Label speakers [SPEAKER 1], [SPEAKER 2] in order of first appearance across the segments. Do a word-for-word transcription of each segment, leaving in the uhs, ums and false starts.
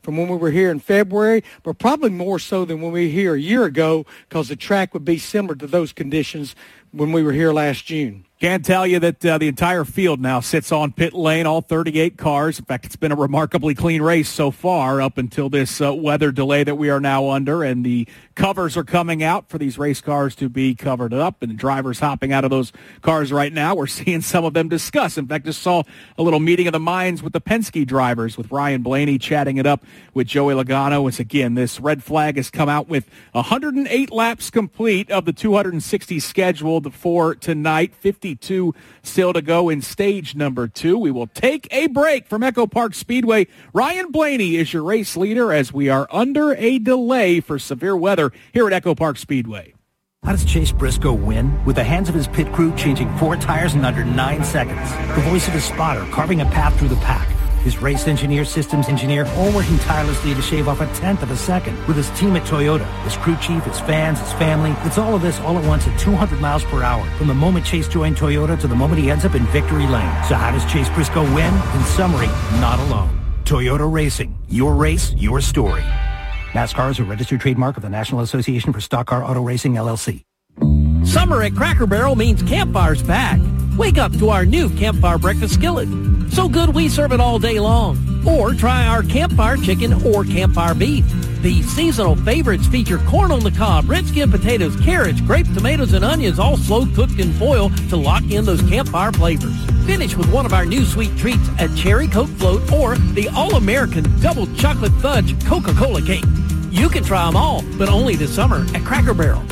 [SPEAKER 1] from when we were here in February, but probably more so than when we were here a year ago because the track would be similar to those conditions when we were here last June.
[SPEAKER 2] Can tell you that uh, the entire field now sits on pit lane, all thirty-eight cars. In fact, it's been a remarkably clean race so far up until this uh, weather delay that we are now under, and the covers are coming out for these race cars to be covered up, and the drivers hopping out of those cars right now. We're seeing some of them discuss. In fact, just saw a little meeting of the minds with the Penske drivers, with Ryan Blaney chatting it up with Joey Logano. It's, again, this red flag has come out with one hundred eight laps complete of the two hundred sixty scheduled for tonight, fifty-two still to go in stage number two. We will take a break from Echo Park Speedway. Ryan Blaney is your race leader as we are under a delay for severe weather here at Echo Park Speedway.
[SPEAKER 3] How does Chase Briscoe win? With the hands of his pit crew changing four tires in under nine seconds. The voice of his spotter carving a path through the pack. His race engineer, systems engineer, all working tirelessly to shave off a tenth of a second. With his team at Toyota, his crew chief, his fans, his family. It's all of this all at once at two hundred miles per hour. From the moment Chase joined Toyota to the moment he ends up in victory lane. So how does Chase Briscoe win? In summary, not alone. Toyota Racing. Your race, your story. NASCAR is a registered trademark of the National Association for Stock Car Auto Racing, L L C.
[SPEAKER 4] Summer at Cracker Barrel means Campfire's back. Wake up to our new Campfire breakfast skillet. So good we serve it all day long. Or try our Campfire chicken or Campfire beef. These seasonal favorites feature corn on the cob, red skin potatoes, carrots, grape tomatoes, and onions, all slow cooked in foil to lock in those Campfire flavors. Finish with one of our new sweet treats, a cherry Coke float or the all-American double chocolate fudge Coca-Cola cake. You can try them all, but only this summer at Cracker Barrel.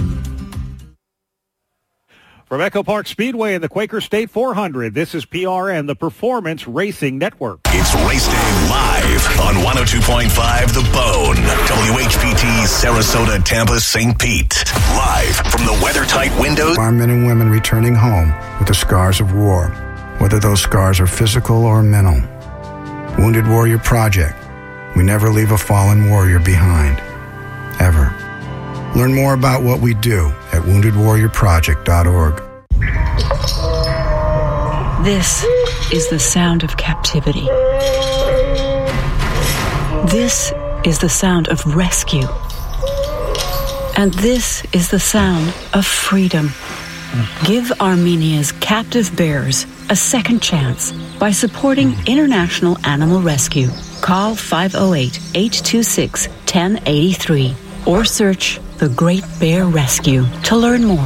[SPEAKER 2] From Echo Park Speedway and the Quaker State four hundred, this is P R N, the Performance Racing Network.
[SPEAKER 5] It's Race Day live on one oh two point five The Bone. W H P T, Sarasota, Tampa, Saint Pete. Live from the weather-tight windows.
[SPEAKER 6] Our men and women returning home with the scars of war, whether those scars are physical or mental. Wounded Warrior Project. We never leave a fallen warrior behind. Ever. Learn more about what we do at wounded warrior project dot org.
[SPEAKER 7] This is the sound of captivity. This is the sound of rescue. And this is the sound of freedom. Give Armenia's captive bears a second chance by supporting International Animal Rescue. Call five oh eight, eight two six, one oh eight three or search The Great Bear Rescue to learn more.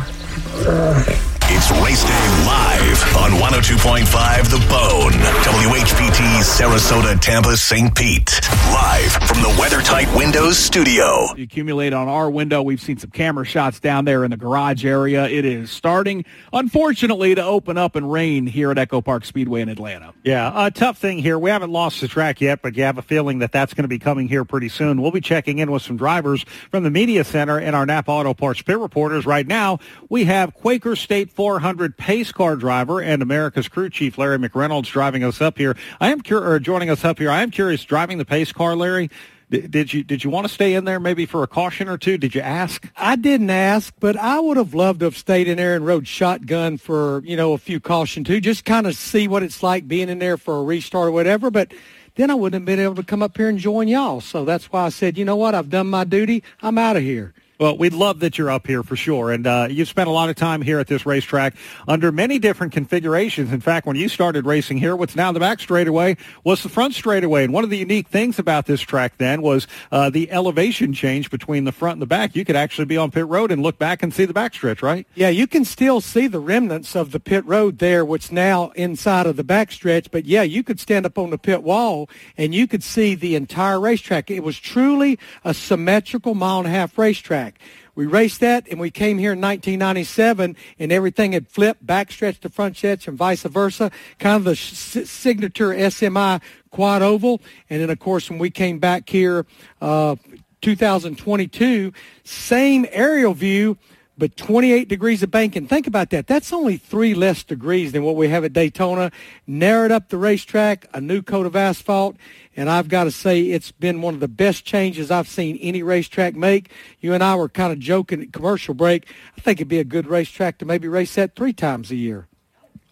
[SPEAKER 5] It's Race Day live on one oh two point five The Bone. W H P T, Sarasota, Tampa, Saint Pete. Live from the weather-tight windows studio.
[SPEAKER 2] Accumulate on our window. We've seen some camera shots down there in the garage area. It is starting, unfortunately, to open up and rain here at Echo Park Speedway in Atlanta.
[SPEAKER 8] Yeah, a tough thing here. We haven't lost the track yet, but you have a feeling that that's going to be coming here pretty soon. We'll be checking in with some drivers from the media center and our Napa Auto Parts pit reporters. Right now, we have Quaker State four hundred pace car driver and America's crew chief Larry McReynolds driving us up here. I am cur- or joining us up here. I am curious, driving the pace car, Larry. Did, did you did you want to stay in there maybe for a caution or two? Did you ask?
[SPEAKER 1] I didn't ask, but I would have loved to have stayed in there and rode shotgun for, you know, a few caution too, just kind of see what it's like being in there for a restart or whatever. But then I wouldn't have been able to come up here and join y'all. So that's why I said, you know what, I've done my duty. I'm out of here.
[SPEAKER 8] Well, we'd love that you're up here for sure. And uh, you've spent a lot of time here at this racetrack under many different configurations. In fact, when you started racing here, what's now the back straightaway was the front straightaway. And one of the unique things about this track then was uh, the elevation change between the front and the back. You could actually be on pit road and look back and see the backstretch, right?
[SPEAKER 1] Yeah, you can still see the remnants of the pit road there, which now inside of the backstretch. But, yeah, you could stand up on the pit wall and you could see the entire racetrack. It was truly a symmetrical mile-and-a-half racetrack. We raced that, and we came here in nineteen ninety-seven, and everything had flipped, backstretch to front stretch, and vice versa, kind of the sh- signature S M I quad oval. And then, of course, when we came back here uh, two thousand twenty-two, same aerial view, but twenty-eight degrees of banking. Think about that. That's only three less degrees than what we have at Daytona. Narrowed up the racetrack, a new coat of asphalt, and I've got to say it's been one of the best changes I've seen any racetrack make. You and I were kind of joking at commercial break. I think it'd be a good racetrack to maybe race that three times a year.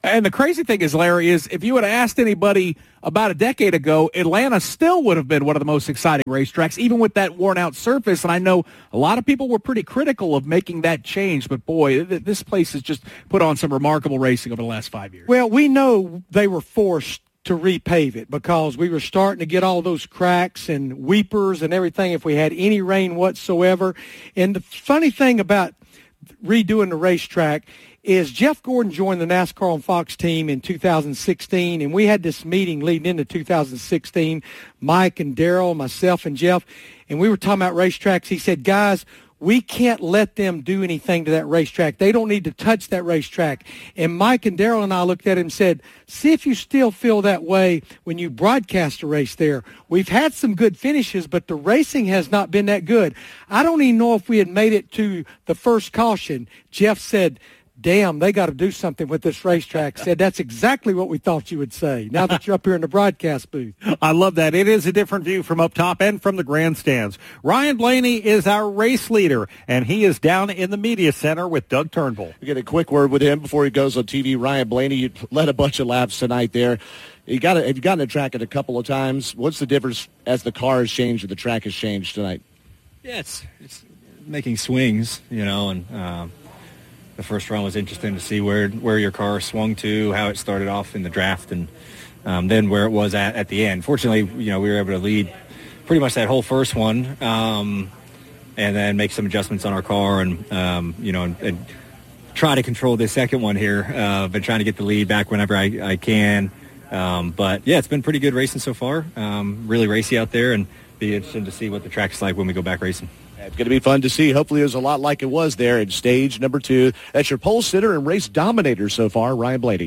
[SPEAKER 2] And the crazy thing is, Larry, is if you would have asked anybody about a decade ago, Atlanta still would have been one of the most exciting racetracks, even with that worn-out surface. And I know a lot of people were pretty critical of making that change, but boy, th- this place has just put on some remarkable racing over the last five years.
[SPEAKER 1] Well, we know they were forced to repave it because we were starting to get all those cracks and weepers and everything if we had any rain whatsoever. And the funny thing about redoing the racetrack is Jeff Gordon joined the NASCAR on Fox team in two thousand sixteen, and we had this meeting leading into two thousand sixteen, Mike and Daryl, myself and Jeff, and we were talking about racetracks. He said, guys, we can't let them do anything to that racetrack. They don't need to touch that racetrack. And Mike and Daryl and I looked at him and said, see if you still feel that way when you broadcast a race there. We've had some good finishes, but the racing has not been that good. I don't even know if we had made it to the first caution. Jeff said, damn, they got to do something with this racetrack. Said, that's exactly what we thought you would say, now that you're up here in the broadcast booth.
[SPEAKER 8] I love that. It is a different view from up top and from the grandstands. Ryan Blaney is our race leader, and he is down in the media center with Doug Turnbull.
[SPEAKER 9] We get a quick word with him before he goes on T V. Ryan Blaney, you led a bunch of laps tonight there. You got to, have you gotten to track it a couple of times? What's the difference as the car has changed or the track has changed tonight?
[SPEAKER 10] Yeah, it's, it's making swings, you know, and um, the first run was interesting to see where where your car swung to, how it started off in the draft, and um, then where it was at at the end. Fortunately, you know, we were able to lead pretty much that whole first one, um, and then make some adjustments on our car, and um, you know, and, and try to control this second one here. Uh, been trying to get the lead back whenever I, I can, um, but yeah, it's been pretty good racing so far. Um, really racy out there, and be interesting to see what the track's like when we go back racing.
[SPEAKER 9] It's going to be fun to see. Hopefully it was a lot like it was there in stage number two. That's your pole sitter and race dominator so far, Ryan Blaney.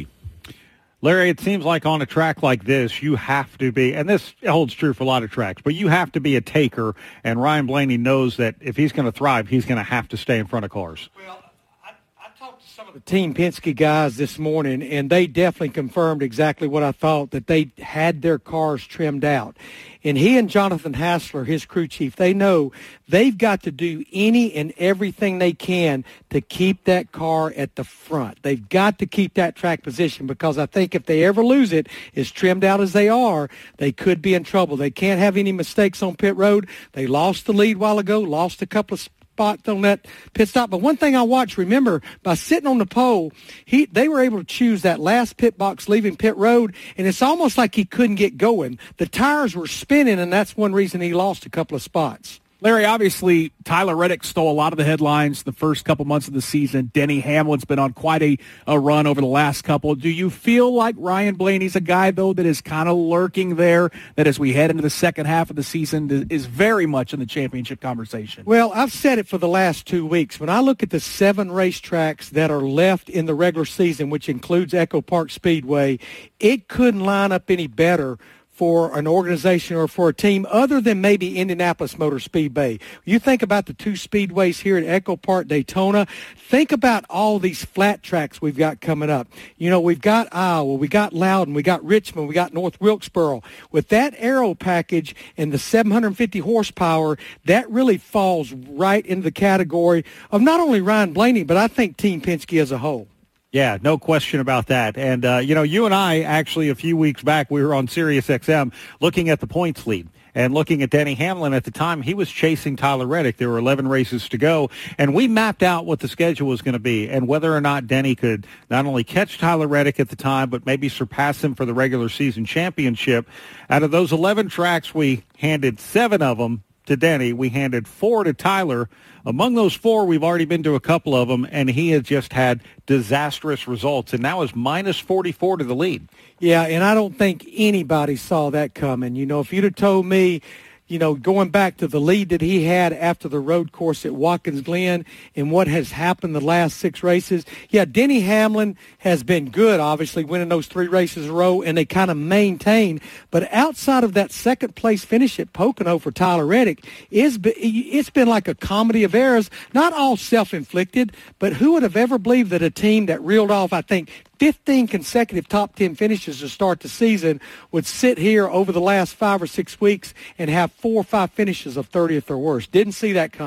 [SPEAKER 8] Larry, it seems like on a track like this, you have to be, and this holds true for a lot of tracks, but you have to be a taker, and Ryan Blaney knows that if he's going to thrive, he's going to have to stay in front of cars.
[SPEAKER 1] Well, I, I talked to some of the Team Penske guys this morning, and they definitely confirmed exactly what I thought, that they had their cars trimmed out. And he and Jonathan Hassler, his crew chief, they know they've got to do any and everything they can to keep that car at the front. They've got to keep that track position because I think if they ever lose it, as trimmed out as they are, they could be in trouble. They can't have any mistakes on pit road. They lost the lead a while ago, lost a couple of spot on that pit stop. But one thing I watched, remember, by sitting on the pole, he they were able to choose that last pit box leaving pit road, and it's almost like he couldn't get going. The tires were spinning, and that's one reason he lost a couple of spots.
[SPEAKER 2] Larry, obviously, Tyler Reddick stole a lot of the headlines the first couple months of the season. Denny Hamlin's been on quite a, a run over the last couple. Do you feel like Ryan Blaney's a guy, though, that is kind of lurking there, that as we head into the second half of the season is very much in the championship conversation?
[SPEAKER 1] Well, I've said it for the last two weeks. When I look at the seven racetracks that are left in the regular season, which includes Echo Park Speedway, it couldn't line up any better for an organization or for a team other than maybe Indianapolis Motor Speedway. You think about the two speedways here at Echo Park, Daytona. Think about all these flat tracks we've got coming up. You know, we've got Iowa, we got Loudon, we got Richmond, we got North Wilkesboro. With that aero package and the seven hundred fifty horsepower, that really falls right into the category of not only Ryan Blaney, but I think Team Penske as a whole.
[SPEAKER 8] Yeah, no question about that. And, uh, you know, you and I actually a few weeks back, we were on Sirius X M looking at the points lead and looking at Denny Hamlin. At the time, he was chasing Tyler Reddick. There were eleven races to go, and we mapped out what the schedule was going to be and whether or not Denny could not only catch Tyler Reddick at the time, but maybe surpass him for the regular season championship. Out of those eleven tracks, we handed seven of them to Denny. We handed four to Tyler. Among those four, we've already been to a couple of them, and he has just had disastrous results, and now is minus forty-four to the lead.
[SPEAKER 1] Yeah, and I don't think anybody saw that coming. You know, if you'd have told me, you know, going back to the lead that he had after the road course at Watkins Glen and what has happened the last six races, yeah, Denny Hamlin has been good, obviously, winning those three races in a row, and they kind of maintain. But outside of that second-place finish at Pocono for Tyler Reddick, it's been, it's been like a comedy of errors, not all self-inflicted, but who would have ever believed that a team that reeled off, I think, fifteen consecutive top ten finishes to start the season would sit here over the last five or six weeks and have four or five finishes of thirtieth or worse? Didn't see that coming.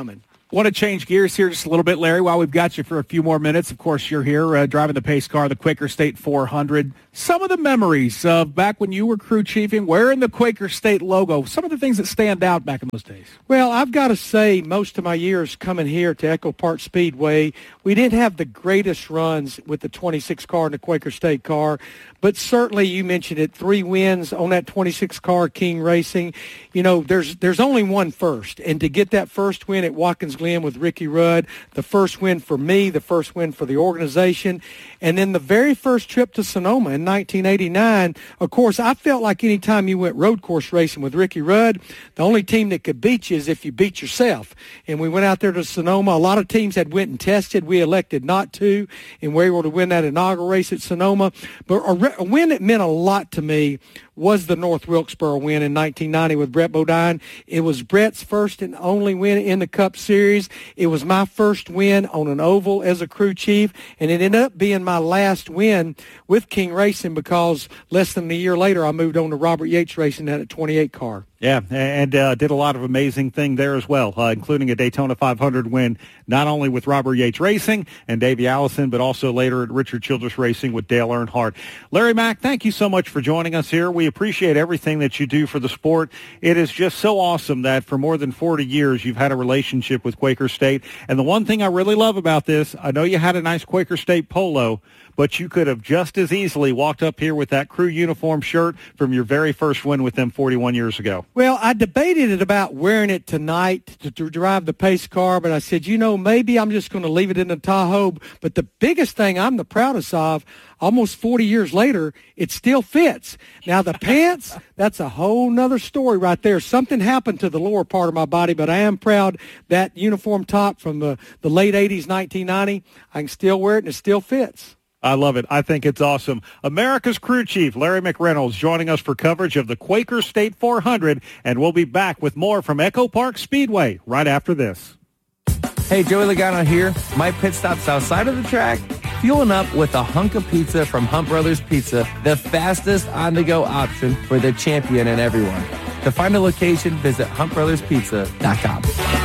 [SPEAKER 2] Want to change gears here just a little bit, Larry, while we've got you for a few more minutes. Of course, you're here uh, driving the pace car, the Quaker State four hundred. Some of the memories of back when you were crew chiefing, wearing the Quaker State logo, some of the things that stand out back in those days.
[SPEAKER 1] Well, I've got to say, most of my years coming here to Echo Park Speedway, we didn't have the greatest runs with the twenty-six car and the Quaker State car, but certainly you mentioned it, three wins on that twenty-six car, King Racing. You know, there's there's only one first, and to get that first win at Watkins Glen with Ricky Rudd, the first win for me, the first win for the organization, and then the very first trip to Sonoma in nineteen eighty-nine, of course, I felt like any time you went road course racing with Ricky Rudd, the only team that could beat you is if you beat yourself. And we went out there to Sonoma. A lot of teams had went and tested. We elected not to, and we were able to win that inaugural race at Sonoma. But a, re- a win that meant a lot to me was the North Wilkesboro win in nineteen ninety with Brett Bodine. It was Brett's first and only win in the Cup Series. It was my first win on an oval as a crew chief, and it ended up being my last win with King Racing because less than a year later I moved on to Robert Yates Racing at a twenty-eight car.
[SPEAKER 8] Yeah, and uh, did a lot of amazing things there as well, uh, including a Daytona five hundred win, not only with Robert Yates Racing and Davey Allison, but also later at Richard Childress Racing with Dale Earnhardt. Larry Mack, thank you so much for joining us here. We appreciate everything that you do for the sport. It is just so awesome that for more than forty years you've had a relationship with Quaker State. And the one thing I really love about this, I know you had a nice Quaker State polo, but you could have just as easily walked up here with that crew uniform shirt from your very first win with them forty-one years ago.
[SPEAKER 1] Well, I debated it about wearing it tonight to, to drive the pace car, but I said, you know, maybe I'm just going to leave it in the Tahoe. But the biggest thing I'm the proudest of, almost forty years later, it still fits. Now, the pants, that's a whole nother story right there. Something happened to the lower part of my body, but I am proud that uniform top from the, the late eighties, nineteen ninety, I can still wear it, and it still fits.
[SPEAKER 8] I love it. I think it's awesome. America's crew chief, Larry McReynolds, joining us for coverage of the Quaker State four hundred, and we'll be back with more from Echo Park Speedway right after this.
[SPEAKER 11] Hey, Joey Logano here. My pit stop's outside of the track, fueling up with a hunk of pizza from Hunt Brothers Pizza, the fastest on-the-go option for the champion and everyone. To find a location, visit hunt brothers pizza dot com.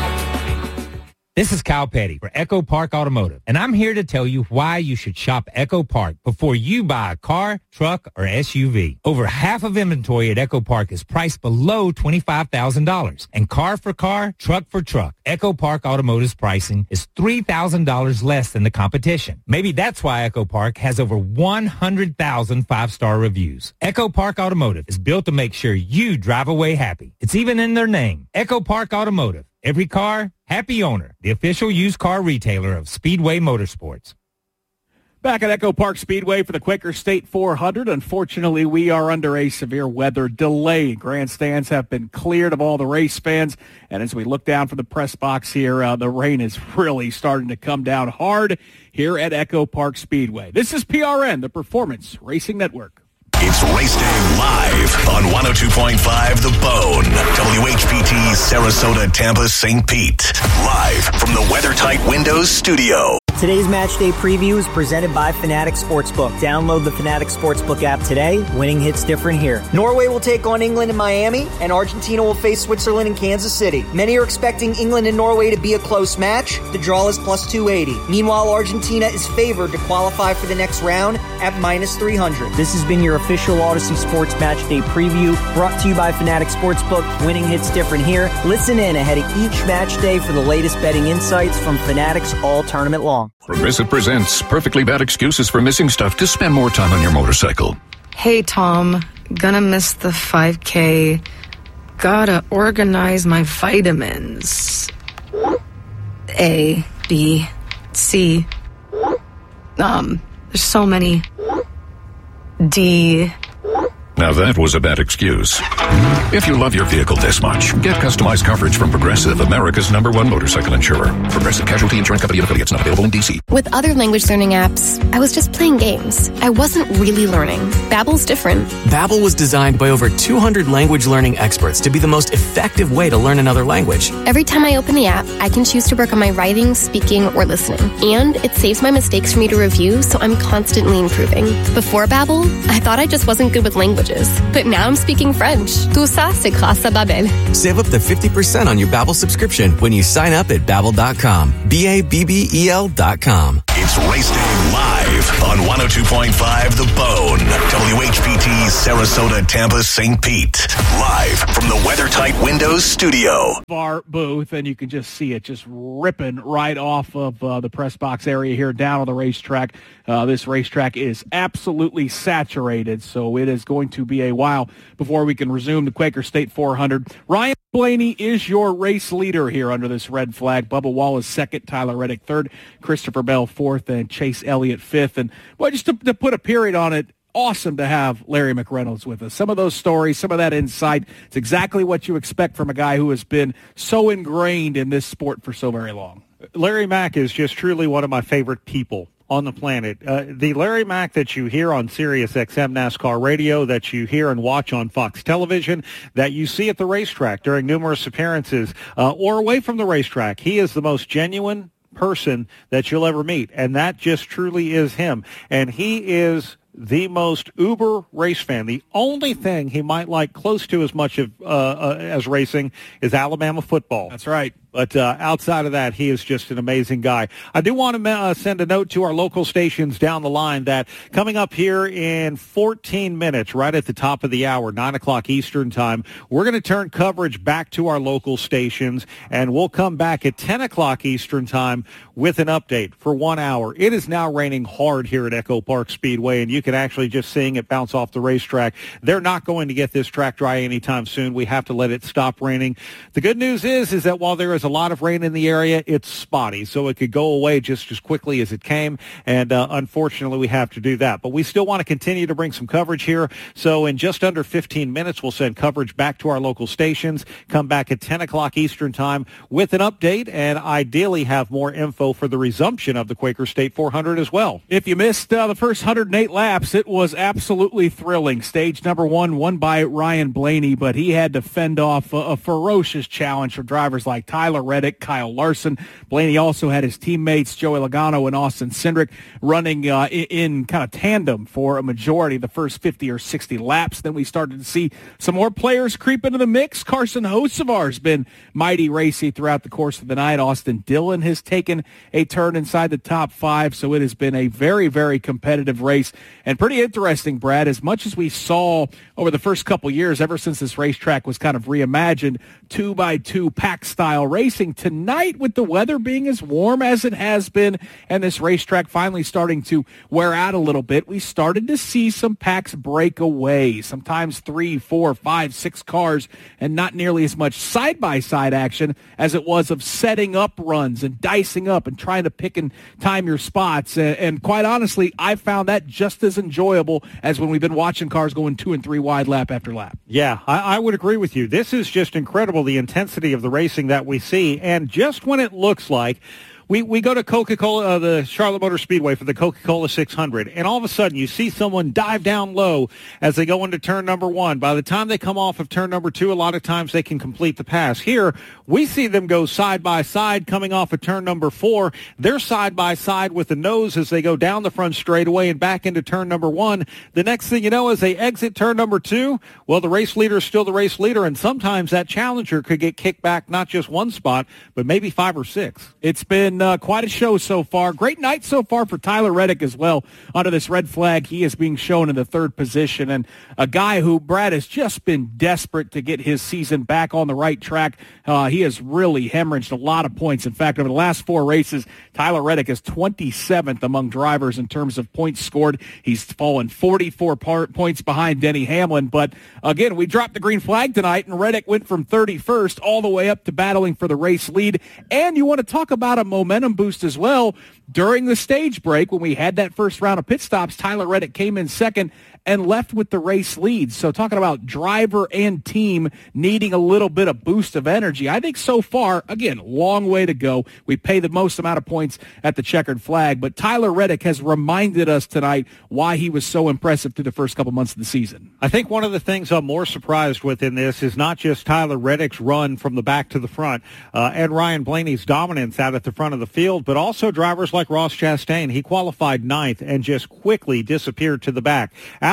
[SPEAKER 12] This is Kyle Petty for Echo Park Automotive, and I'm here to tell you why you should shop Echo Park before you buy a car, truck, or S U V. Over half of inventory at Echo Park is priced below twenty-five thousand dollars, and car for car, truck for truck, Echo Park Automotive's pricing is three thousand dollars less than the competition. Maybe that's why Echo Park has over one hundred thousand five-star reviews. Echo Park Automotive is built to make sure you drive away happy. It's even in their name, Echo Park Automotive. Every car, happy owner, the official used car retailer of Speedway Motorsports.
[SPEAKER 2] Back at Echo Park Speedway for the Quaker State four hundred. Unfortunately, we are under a severe weather delay. Grandstands have been cleared of all the race fans. And as we look down from the press box here, uh, the rain is really starting to come down hard here at Echo Park Speedway. This is P R N, the Performance Racing Network.
[SPEAKER 5] It's Race Day live on one oh two point five The Bone. W H P T, Sarasota, Tampa, Saint Pete. Live from the WeatherTight Windows studio.
[SPEAKER 13] Today's match day preview is presented by Fanatics Sportsbook. Download the Fanatics Sportsbook app today. Winning hits different here. Norway will take on England and Miami, and Argentina will face Switzerland and Kansas City. Many are expecting England and Norway to be a close match. The draw is plus two eighty. Meanwhile, Argentina is favored to qualify for the next round at minus three hundred. This has been your official Odyssey Sports Match Day preview, brought to you by Fanatics Sportsbook. Winning hits different here. Listen in ahead of each match day for the latest betting insights from Fanatics all tournament long.
[SPEAKER 14] Progressive presents perfectly bad excuses for missing stuff to spend more time on your motorcycle.
[SPEAKER 15] Hey, Tom. Gonna miss the five K. Gotta organize my vitamins. A, B, C. Um, there's so many. D.
[SPEAKER 14] Now that was a bad excuse. If you love your vehicle this much, get customized coverage from Progressive, America's number one motorcycle insurer. Progressive Casualty Insurance Company and affiliates, not available in D C.
[SPEAKER 16] With other language learning apps, I was just playing games. I wasn't really learning. Babbel's different.
[SPEAKER 17] Babbel was designed by over two hundred language learning experts to be the most effective way to learn another language.
[SPEAKER 16] Every time I open the app, I can choose to work on my writing, speaking, or listening. And it saves my mistakes for me to review, so I'm constantly improving. Before Babbel, I thought I just wasn't good with language. languages. But now I'm speaking French. Tout ça, c'est grâce à Babbel.
[SPEAKER 17] Save up to fifty percent on your Babbel subscription when you sign up at Babbel dot com. B A B B E L dot com.
[SPEAKER 5] It's Race Day Live on one oh two point five The Bone. W H P T Sarasota, Tampa, Saint Pete. Live from the WeatherTight Windows studio.
[SPEAKER 2] Our booth, and you can just see it just ripping right off of uh, the press box area here down on the racetrack. Uh, this racetrack is absolutely saturated, so it is going to be a while before we can resume the Quaker State four hundred. Ryan Blaney is your race leader here under this red flag. Bubba Wallace second, Tyler Reddick third, Christopher Bell fourth, and Chase Elliott fifth. And boy, just to, to put a period on it, awesome to have Larry McReynolds with us. Some of those stories, some of that insight, it's exactly what you expect from a guy who has been so ingrained in this sport for so very long.
[SPEAKER 8] Larry Mack is just truly one of my favorite people on the planet. Uh, the Larry Mack that you hear on Sirius X M NASCAR radio, that you hear and watch on Fox Television, that you see at the racetrack during numerous appearances uh, or away from the racetrack, he is the most genuine person that you'll ever meet, and that just truly is him. And he is the most uber race fan. The only thing he might like close to as much of uh, uh, as racing is Alabama football.
[SPEAKER 2] That's right.
[SPEAKER 8] But uh, outside of that, he is just an amazing guy. I do want to uh, send a note to our local stations down the line that coming up here in fourteen minutes, right at the top of the hour, nine o'clock Eastern time, we're going to turn coverage back to our local stations, and we'll come back at ten o'clock Eastern time with an update for one hour. It is now raining hard here at Echo Park Speedway, and you can actually just seeing it bounce off the racetrack. They're not going to get this track dry anytime soon. We have to let it stop raining. The good news is, is that while there is a lot of rain in the area, it's spotty, so it could go away just as quickly as it came, and uh, unfortunately we have to do that. But we still want to continue to bring some coverage here, so in just under fifteen minutes we'll send coverage back to our local stations, come back at ten o'clock Eastern time with an update, and ideally have more info for the resumption of the Quaker State four hundred as well.
[SPEAKER 2] If you missed uh, the first one hundred eight laps, it was absolutely thrilling. Stage number one won by Ryan Blaney, but he had to fend off a, a ferocious challenge for drivers like Tyler Reddick, Kyle Larson. Blaney also had his teammates Joey Logano and Austin Cindric running uh, in, in kind of tandem for a majority of the first fifty or sixty laps. Then we started to see some more players creep into the mix. Carson Hocevar has been mighty racy throughout the course of the night. Austin Dillon has taken a turn inside the top five, so it has been a very, very competitive race and pretty interesting, Brad. As much as we saw over the first couple years, ever since this racetrack was kind of reimagined, two by two pack-style racing, tonight with the weather being as warm as it has been and this racetrack finally starting to wear out a little bit, we started to see some packs break away, sometimes three, four, five, six cars, and not nearly as much side-by-side action as it was of setting up runs and dicing up and trying to pick and time your spots. And, and quite honestly, I found that just as enjoyable as when we've been watching cars going two and three wide lap after lap.
[SPEAKER 8] Yeah, I, I would agree with you. This is just incredible, the intensity of the racing that we see. And just when it looks like we, we go to Coca-Cola, uh, the Charlotte Motor Speedway for the Coca-Cola six hundred, and all of a sudden you see someone dive down low as they go into turn number one. By the time they come off of turn number two, a lot of times they can complete the pass. Here, we see them go side by side coming off of turn number four. They're side by side with the nose as they go down the front straightaway and back into turn number one. The next thing you know, as they exit turn number two, well, the race leader is still the race leader, and sometimes that challenger could get kicked back not just one spot, but maybe five or six.
[SPEAKER 2] It's been uh, quite a show so far. Great night so far for Tyler Reddick as well. Under this red flag, he is being shown in the third position, and a guy who, Brad, has just been desperate to get his season back on the right track. Uh, he has really hemorrhaged a lot of points. In fact, over the last four races, Tyler Reddick is twenty-seventh among drivers in terms of points scored. He's fallen forty-four par- points behind Denny Hamlin. But again, we dropped the green flag tonight, and Reddick went from thirty-first all the way up to battling for the race lead. And you want to talk about a momentum boost as well. During the stage break, when we had that first round of pit stops, Tyler Reddick came in second and left with the race lead. So talking about driver and team needing a little bit of boost of energy, I think so far, again, long way to go. We pay the most amount of points at the checkered flag, but Tyler Reddick has reminded us tonight why he was so impressive through the first couple months of the season.
[SPEAKER 8] I think one of the things I'm more surprised with in this is not just Tyler Reddick's run from the back to the front uh, and Ryan Blaney's dominance out at the front of the field, but also drivers like Ross Chastain. He qualified ninth and just quickly disappeared to the back.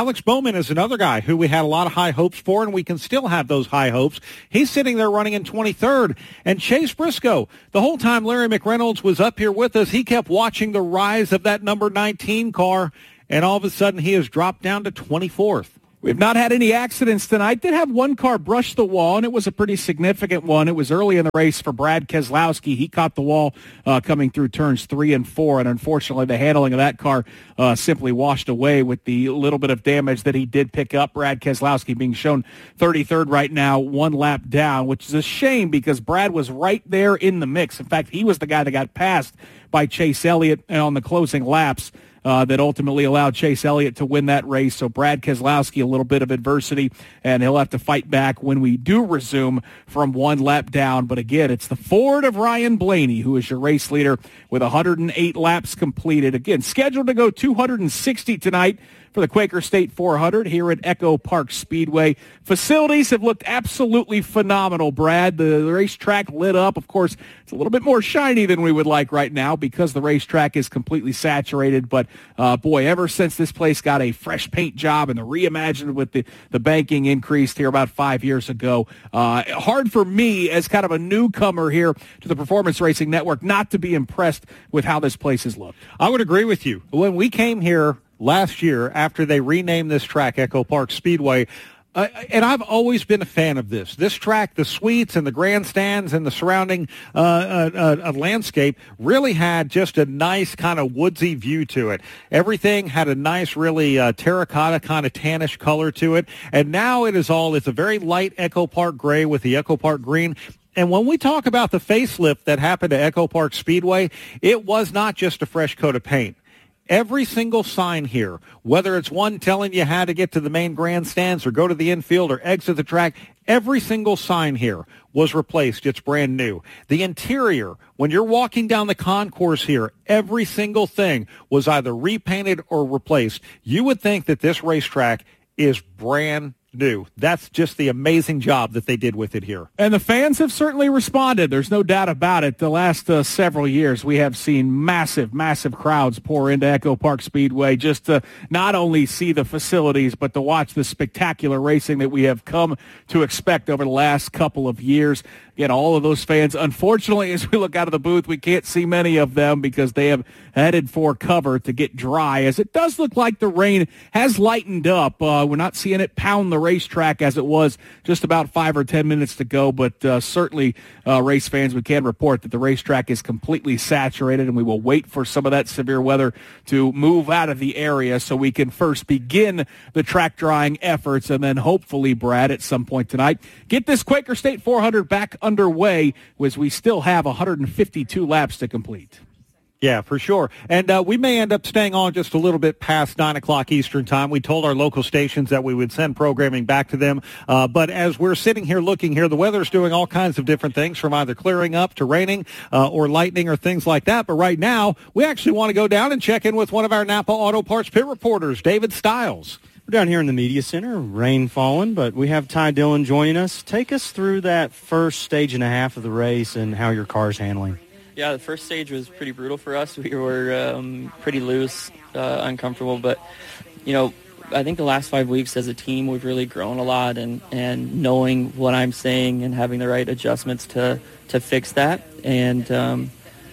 [SPEAKER 8] Alex Bowman is another guy who we had a lot of high hopes for, and we can still have those high hopes. He's sitting there running in twenty-third. And Chase Briscoe, the whole time Larry McReynolds was up here with us, he kept watching the rise of that number nineteen car, and all of a sudden he has dropped down to twenty-fourth.
[SPEAKER 2] We've not had any accidents tonight. Did have one car brush the wall, and it was a pretty significant one. It was early in the race for Brad Keselowski. He caught the wall uh, coming through turns three and four, and unfortunately the handling of that car uh, simply washed away with the little bit of damage that he did pick up. Brad Keselowski being shown thirty-third right now, one lap down, which is a shame because Brad was right there in the mix. In fact, he was the guy that got passed by Chase Elliott on the closing laps. Uh, that ultimately allowed Chase Elliott to win that race. So Brad Keselowski, a little bit of adversity, and he'll have to fight back when we do resume from one lap down. But again, it's the Ford of Ryan Blaney, who is your race leader with one hundred eight laps completed. Again, scheduled to go two hundred sixty tonight for the Quaker State four hundred here at Echo Park Speedway. Facilities have looked absolutely phenomenal, Brad. The racetrack lit up. Of course, it's a little bit more shiny than we would like right now because the racetrack is completely saturated. But, uh, boy, ever since this place got a fresh paint job and the reimagined with the, the banking increased here about five years ago, uh, hard for me as kind of a newcomer here to the Performance Racing Network not to be impressed with how this place has looked.
[SPEAKER 8] I would agree with you. When we came here last year after they renamed this track Echo Park Speedway, uh, and I've always been a fan of this. This track, the suites and the grandstands and the surrounding uh, uh, uh, landscape really had just a nice kind of woodsy view to it. Everything had a nice, really uh, terracotta kind of tannish color to it. And now it is all, it's a very light Echo Park gray with the Echo Park green. And when we talk about the facelift that happened to Echo Park Speedway, it was not just a fresh coat of paint. Every single sign here, whether it's one telling you how to get to the main grandstands or go to the infield or exit the track, every single sign here was replaced. It's brand new. The interior, when you're walking down the concourse here, every single thing was either repainted or replaced. You would think that this racetrack is brand new. That's just the amazing job that they did with it here.
[SPEAKER 2] And the fans have certainly responded. There's no doubt about it. The last uh, several years, we have seen massive, massive crowds pour into Echo Park Speedway just to not only see the facilities, but to watch the spectacular racing that we have come to expect over the last couple of years. Again, all of those fans, unfortunately, as we look out of the booth, we can't see many of them because they have headed for cover to get dry, as it does look like the rain has lightened up. Uh, we're not seeing it pound the racetrack as it was just about five or ten minutes to go, but uh, certainly, uh, race fans, we can report that the racetrack is completely saturated, and we will wait for some of that severe weather to move out of the area so we can first begin the track drying efforts, and then hopefully, Brad, at some point tonight, get this Quaker State four hundred back underway, as we still have one hundred fifty-two laps to complete.
[SPEAKER 8] Yeah, for sure. And uh, we may end up staying on just a little bit past nine o'clock Eastern time. We told our local stations that we would send programming back to them. Uh, but as we're sitting here looking here, the weather's doing all kinds of different things, from either clearing up to raining uh, or lightning or things like that. But right now, we actually want to go down and check in with one of our Napa Auto Parts pit reporters, David Stiles.
[SPEAKER 18] We're down here in the media center, rain falling, but we have Ty Dillon joining us. Take us through that first stage and a half of the race and how your car's handling.
[SPEAKER 19] Yeah, the first stage was pretty brutal for us. We were um, pretty loose, uh, uncomfortable, but, you know, I think the last five weeks as a team, we've really grown a lot, and, and knowing what I'm saying and having the right adjustments to, to fix that. And um,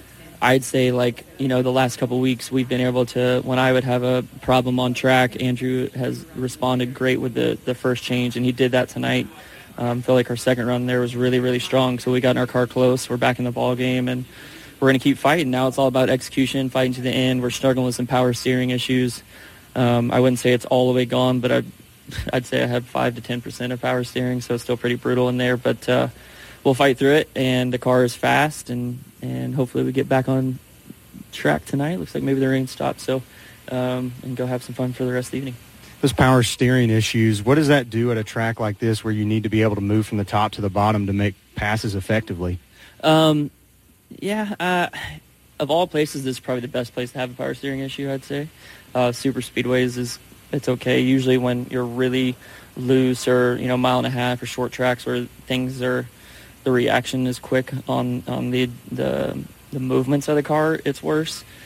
[SPEAKER 19] I'd say, like, you know, the last couple of weeks we've been able to, when I would have a problem on track, Andrew has responded great with the, the first change, and he did that tonight. Um, feel like our second run there was really, really strong. So we got in our car close. We're back in the ball game, and we're going to keep fighting. Now it's all about execution, fighting to the end. We're struggling with some power steering issues. Um, I wouldn't say it's all the way gone, but I'd, I'd say I have five to ten percent of power steering, so it's still pretty brutal in there. But uh, we'll fight through it, and the car is fast, and, and hopefully we get back on track tonight. Looks like maybe the rain stopped, so um, and go have some fun for the rest of the evening.
[SPEAKER 18] Those power steering issues, what does that do at a track like this where you need to be able to move from the top to the bottom to make passes effectively?
[SPEAKER 19] Um, yeah, uh, of all places, this is probably the best place to have a power steering issue, I'd say. Uh, super speedways is, it's okay. Usually when you're really loose or, you know, mile and a half or short tracks where things are, the reaction is quick on, on the, the, the movements of the car, it's worse.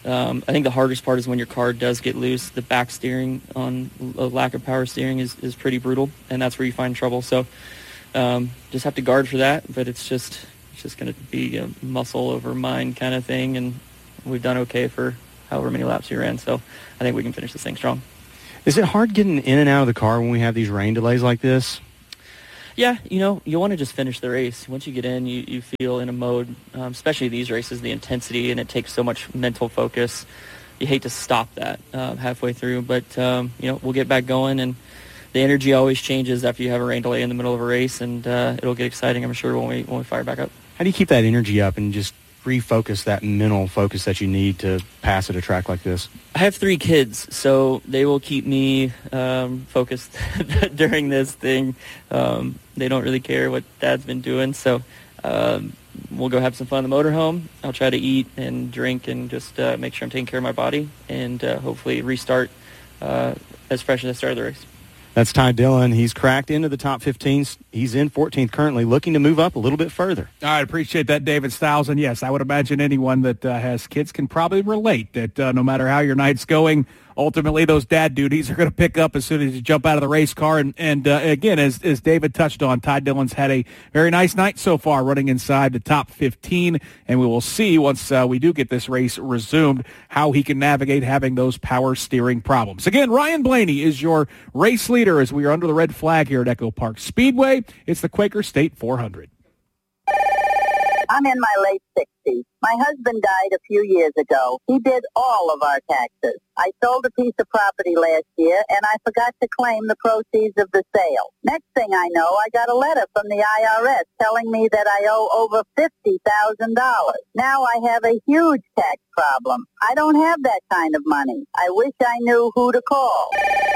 [SPEAKER 19] um, I think the hardest part is when your car does get loose. The back steering on a lack of power steering is, is pretty brutal, and that's where you find trouble. So um, just have to guard for that, but it's just it's just going to be a muscle over mind kind of thing, and we've done okay for however many laps we ran, so I think we can finish this thing strong.
[SPEAKER 18] Is it hard getting in and out of the car when we have these rain delays like this?
[SPEAKER 19] Yeah, you know, you want to just finish the race. Once you get in, you, you feel in a mode, um, especially these races, the intensity, and it takes so much mental focus. You hate to stop that uh, halfway through, but, um, you know, we'll get back going, and the energy always changes after you have a rain delay in the middle of a race, and uh, it'll get exciting, I'm sure, when we when we fire back up.
[SPEAKER 18] How do you keep that energy up and just refocus that mental focus that you need to pass at a track like this?
[SPEAKER 19] I have three kids, so they will keep me um, focused during this thing. Um, they don't really care what Dad's been doing, so um, we'll go have some fun in the motorhome. I'll try to eat and drink and just uh, make sure I'm taking care of my body, and uh, hopefully restart uh, as fresh as I started the race.
[SPEAKER 18] That's Ty Dillon. He's cracked into the top fifteen. He's in fourteenth currently, looking to move up a little bit further.
[SPEAKER 2] All right, appreciate that, David Stiles. And, yes, I would imagine anyone that uh, has kids can probably relate that uh, no matter how your night's going, ultimately those dad duties are going to pick up as soon as you jump out of the race car. And, and uh, again, as, as David touched on, Ty Dillon's had a very nice night so far, running inside the top fifteen. And we will see once uh, we do get this race resumed how he can navigate having those power steering problems. Again, Ryan Blaney is your race leader as we are under the red flag here at Echo Park Speedway. It's the Quaker State four hundred.
[SPEAKER 20] I'm in my late sixties. My husband died a few years ago. He did all of our taxes. I sold a piece of property last year, and I forgot to claim the proceeds of the sale. Next thing I know, I got a letter from the I R S telling me that I owe over fifty thousand dollars. Now I have a huge tax problem. I don't have that kind of money. I wish I knew who to call.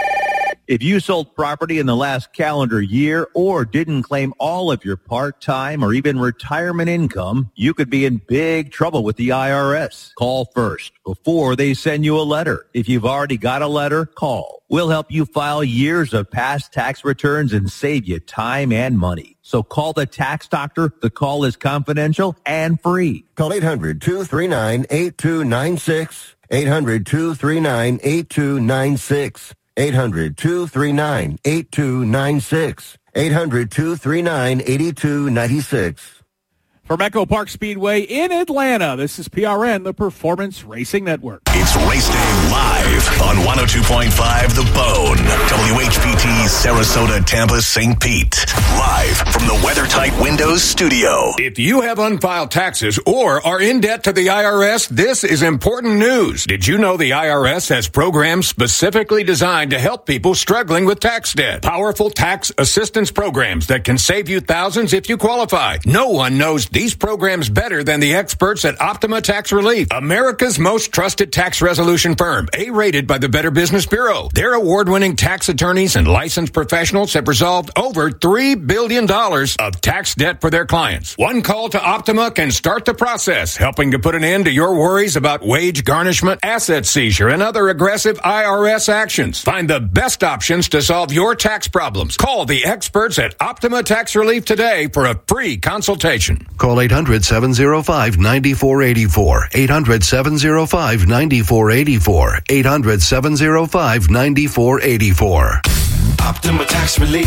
[SPEAKER 21] If you sold property in the last calendar year or didn't claim all of your part-time or even retirement income, you could be in big trouble with the I R S. Call first before they send you a letter. If you've already got a letter, call. We'll help you file years of past tax returns and save you time and money. So call the tax doctor. The call is confidential and free.
[SPEAKER 22] Call eight hundred, two three nine, eight two nine six. eight hundred, two three nine, eight two nine six. eight hundred, two three nine, eight two nine six. eight hundred, two three nine, eight two nine six.
[SPEAKER 2] From Echo Park Speedway in Atlanta, this is P R N, the Performance Racing Network.
[SPEAKER 5] It's Race Day Live on one oh two point five The Bone. W H P T Sarasota, Tampa, Saint Pete. Live from the WeatherTight Windows studio.
[SPEAKER 14] If you have unfiled taxes or are in debt to the I R S, this is important news. Did you know the I R S has programs specifically designed to help people struggling with tax debt? Powerful tax assistance programs that can save you thousands if you qualify. No one knows these programs better than the experts at Optima Tax Relief, America's most trusted tax resolution firm, A-rated by the Better Business Bureau. Their award-winning tax attorneys and licensed professionals have resolved over three billion dollars of tax debt for their clients. One call to Optima can start the process, helping to put an end to your worries about wage garnishment, asset seizure, and other aggressive I R S actions. Find the best options to solve your tax problems. Call the experts at Optima Tax Relief today for a free consultation.
[SPEAKER 23] Call eight hundred, seven oh five, nine four eight four. eight hundred, seven oh five, nine four eight four. eight hundred, seven oh five, nine four eight four.
[SPEAKER 5] Optima Tax Relief.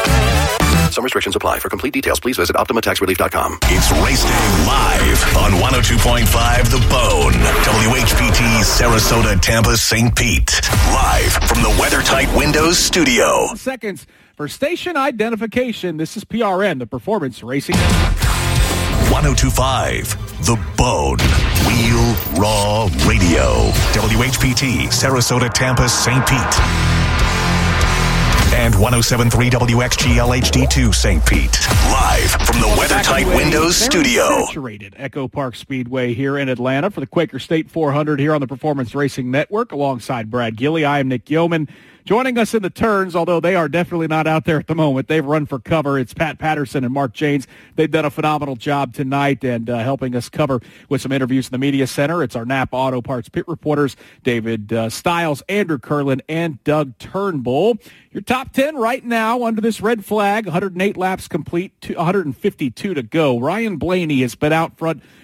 [SPEAKER 14] Some restrictions apply. For complete details, please visit optima tax relief dot com.
[SPEAKER 5] It's Race Day Live on one oh two point five The Bone. W H P T Sarasota, Tampa, Saint Pete. Live from the WeatherTight Windows studio.
[SPEAKER 2] Seconds for station identification. This is P R N, the Performance Racing Network.
[SPEAKER 5] one oh two point five The Bone. Wheel Raw Radio. W H P T Sarasota, Tampa, Saint Pete. And one oh seven point three W X G L H D two Saint Pete. Live from the WeatherTight Windows studio.
[SPEAKER 2] Saturated Echo Park Speedway here in Atlanta for the Quaker State four hundred here on the Performance Racing Network alongside Brad Gilley. I am Nick Yeoman. Joining us in the turns, although they are definitely not out there at the moment. They've run for cover. It's Pat Patterson and Mark Janes. They've done a phenomenal job tonight and uh, helping us cover with some interviews in the media center. It's our Napa Auto Parts pit reporters, David uh, Stiles, Andrew Curlin, and Doug Turnbull. Your top ten right now under this red flag, one hundred eight laps complete, one hundred fifty-two to go. Ryan Blaney has been out front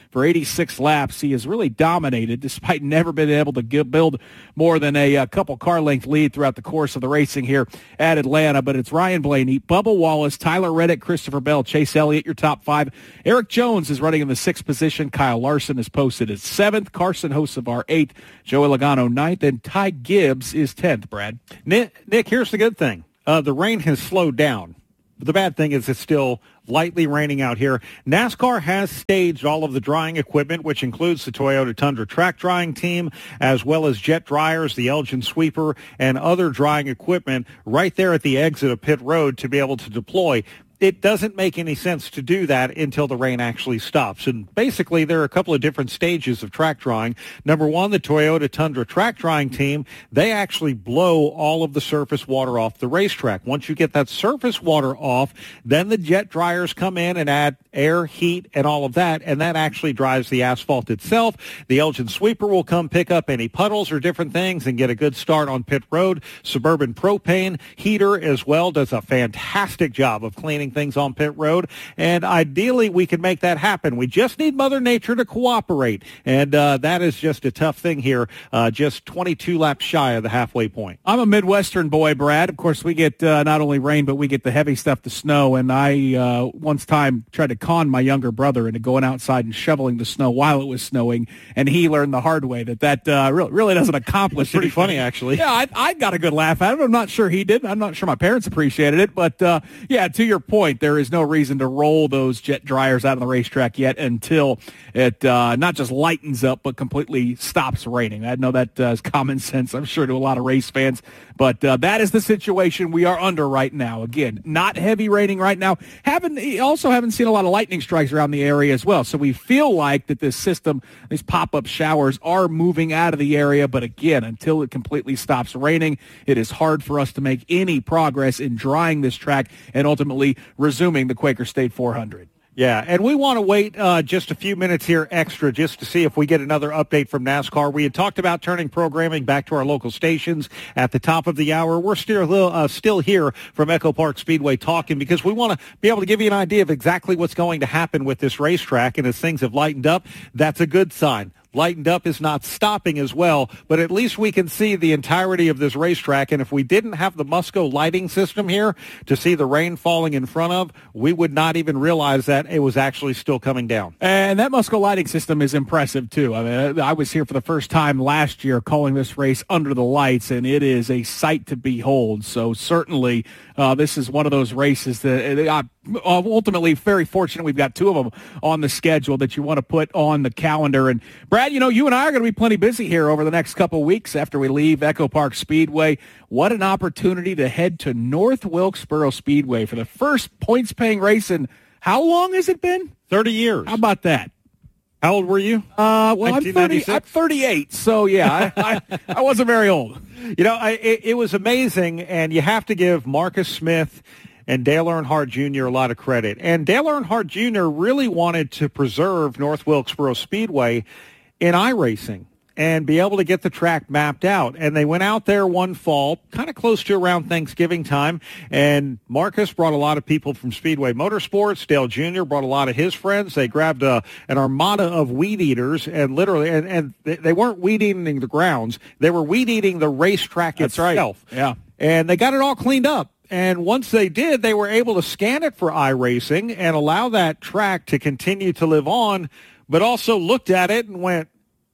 [SPEAKER 2] For eighty-six laps, he has really dominated despite never being able to give, build more than a, a couple car length lead throughout the course of the racing here at Atlanta. But it's Ryan Blaney, Bubba Wallace, Tyler Reddick, Christopher Bell, Chase Elliott, your top five. Eric Jones is running in the sixth position. Kyle Larson is posted at seventh. Carson Hocevar eighth. Joey Logano ninth. And Ty Gibbs is tenth, Brad.
[SPEAKER 8] Nick, Nick here's the good thing. Uh, the rain has slowed down. The bad thing is it's still lightly raining out here. NASCAR has staged all of the drying equipment, which includes the Toyota Tundra track drying team, as well as jet dryers, the Elgin sweeper, and other drying equipment right there at the exit of pit road to be able to deploy. It doesn't make any sense to do that until the rain actually stops. And basically, there are a couple of different stages of track drying. Number one, the Toyota Tundra track drying team, they actually blow all of the surface water off the racetrack. Once you get that surface water off, then the jet dryers come in and add air, heat, and all of that, and that actually dries the asphalt itself. The Elgin sweeper will come pick up any puddles or different things and get a good start on pit road. Suburban propane heater as well does a fantastic job of cleaning things on pit road, and ideally we can make that happen. We just need Mother Nature to cooperate, and uh, that is just a tough thing here, uh, just twenty-two laps shy of the halfway point.
[SPEAKER 2] I'm a Midwestern boy, Brad. Of course, we get uh, not only rain, but we get the heavy stuff, the snow, and I uh, once time tried to con my younger brother into going outside and shoveling the snow while it was snowing, and he learned the hard way that that uh, really, really doesn't accomplish
[SPEAKER 8] Pretty
[SPEAKER 2] anything.
[SPEAKER 8] funny, actually.
[SPEAKER 2] Yeah, I, I got a good laugh at it. I'm not sure he did. I'm not sure my parents appreciated it, but uh, yeah, to your point, there is no reason to roll those jet dryers out on the racetrack yet until it uh, not just lightens up, but completely stops raining. I know that uh, is common sense, I'm sure, to a lot of race fans, but uh, that is the situation we are under right now. Again, not heavy raining right now. Haven't also haven't seen a lot of lightning strikes around the area as well, so we feel like that this system, these pop-up showers, are moving out of the area, but again, until it completely stops raining, it is hard for us to make any progress in drying this track and ultimately resuming the Quaker State four hundred.
[SPEAKER 8] Yeah, and we want to wait uh, just a few minutes here extra just to see if we get another update from NASCAR. We had talked about turning programming back to our local stations at the top of the hour. We're still uh, still here from Echo Park Speedway talking because we want to be able to give you an idea of exactly what's going to happen with this racetrack, and as things have lightened up, that's a good sign. Lightened up is not stopping as well, but at least we can see the entirety of this racetrack. And if we didn't have the Musco lighting system here to see the rain falling in front of, we would not even realize that it was actually still coming down.
[SPEAKER 2] And that Musco lighting system is impressive, too. I mean, I was here for the first time last year calling this race under the lights, and it is a sight to behold. So certainly uh, this is one of those races that uh, ultimately very fortunate we've got two of them on the schedule that you want to put on the calendar. And Brad, you know, you and I are going to be plenty busy here over the next couple of weeks after we leave Echo Park Speedway. What an opportunity to head to North Wilkesboro Speedway for the first points-paying race in how long has it been?
[SPEAKER 8] thirty years.
[SPEAKER 2] How about that?
[SPEAKER 8] How old were you?
[SPEAKER 2] Uh, well, I'm, thirty, I'm thirty-eight, so yeah, I, I, I wasn't very old.
[SPEAKER 8] You know, I, it, it was amazing, and you have to give Marcus Smith and Dale Earnhardt Junior a lot of credit. And Dale Earnhardt Junior really wanted to preserve North Wilkesboro Speedway in iRacing and be able to get the track mapped out. And they went out there one fall, kind of close to around Thanksgiving time, and Marcus brought a lot of people from Speedway Motorsports. Dale Junior brought a lot of his friends. They grabbed a, an armada of weed eaters, and literally, and, and they weren't weed eating the grounds. They were weed eating the racetrack
[SPEAKER 2] That's
[SPEAKER 8] itself.
[SPEAKER 2] Right. Yeah.
[SPEAKER 8] And they got it all cleaned up. And once they did, they were able to scan it for iRacing and allow that track to continue to live on, but also looked at it and went,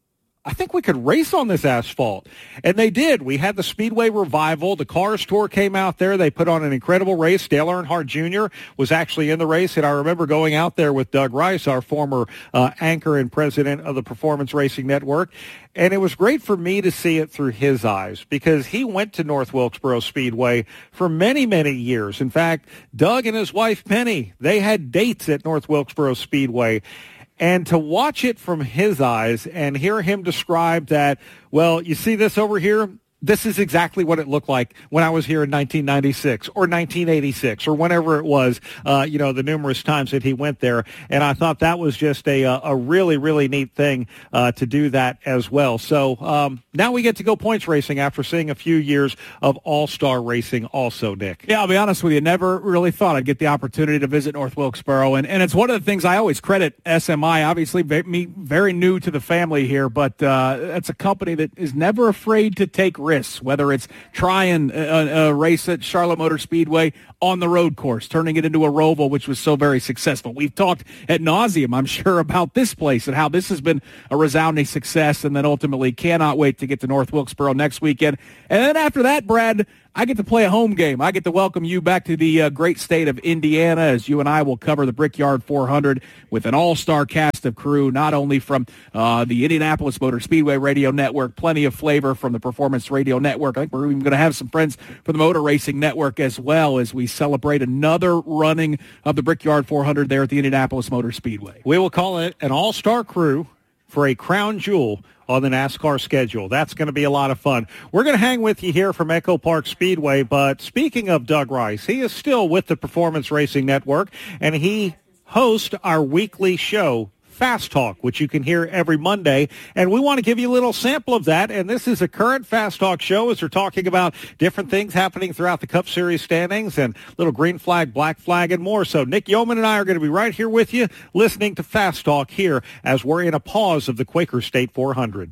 [SPEAKER 8] I think we could race on this asphalt. And they did. We had the Speedway Revival. The Cars Tour came out there. They put on an incredible race. Dale Earnhardt Junior was actually in the race, and I remember going out there with Doug Rice, our former uh, anchor and president of the Performance Racing Network. And it was great for me to see it through his eyes because he went to North Wilkesboro Speedway for many, many years. In fact, Doug and his wife, Penny, they had dates at North Wilkesboro Speedway. And to watch it from his eyes and hear him describe that, well, you see this over here? this is exactly what it looked like when I was here in nineteen ninety-six or nineteen eighty-six or whenever it was, uh, you know, the numerous times that he went there. And I thought that was just a a really, really neat thing uh, to do that as well. So um, now we get to go points racing after seeing a few years of all-star racing also, Nick.
[SPEAKER 2] Yeah, I'll be honest with you. Never really thought I'd get the opportunity to visit North Wilkesboro. And, and it's one of the things I always credit S M I, obviously me very new to the family here, but uh, it's a company that is never afraid to take risks. Whether it's trying a, a race at Charlotte Motor Speedway on the road course, turning it into a Roval, which was so very successful. We've talked ad nauseum, I'm sure, about this place and how this has been a resounding success, and then ultimately cannot wait to get to North Wilkesboro next weekend. And then after that, Brad, I get to play a home game. I get to welcome you back to the uh, great state of Indiana as you and I will cover the Brickyard four hundred with an all-star cast of crew, not only from uh, the Indianapolis Motor Speedway Radio Network, plenty of flavor from the Performance Radio Network. I think we're even going to have some friends from the Motor Racing Network as well as we celebrate another running of the Brickyard four hundred there at the Indianapolis Motor Speedway.
[SPEAKER 8] We will call it an all-star crew for a crown jewel on the NASCAR schedule. That's going to be a lot of fun. We're going to hang with you here from Echo Park Speedway, but speaking of Doug Rice, he is still with the Performance Racing Network, and he hosts our weekly show, Fast Talk, which you can hear every Monday, and we want to give you a little sample of that, and this is a current Fast Talk show as we're talking about different things happening throughout the Cup Series standings and little green flag, black flag, and more. So Nick Yeoman and I are going to be right here with you listening to Fast Talk here as we're in a pause of the Quaker State four hundred.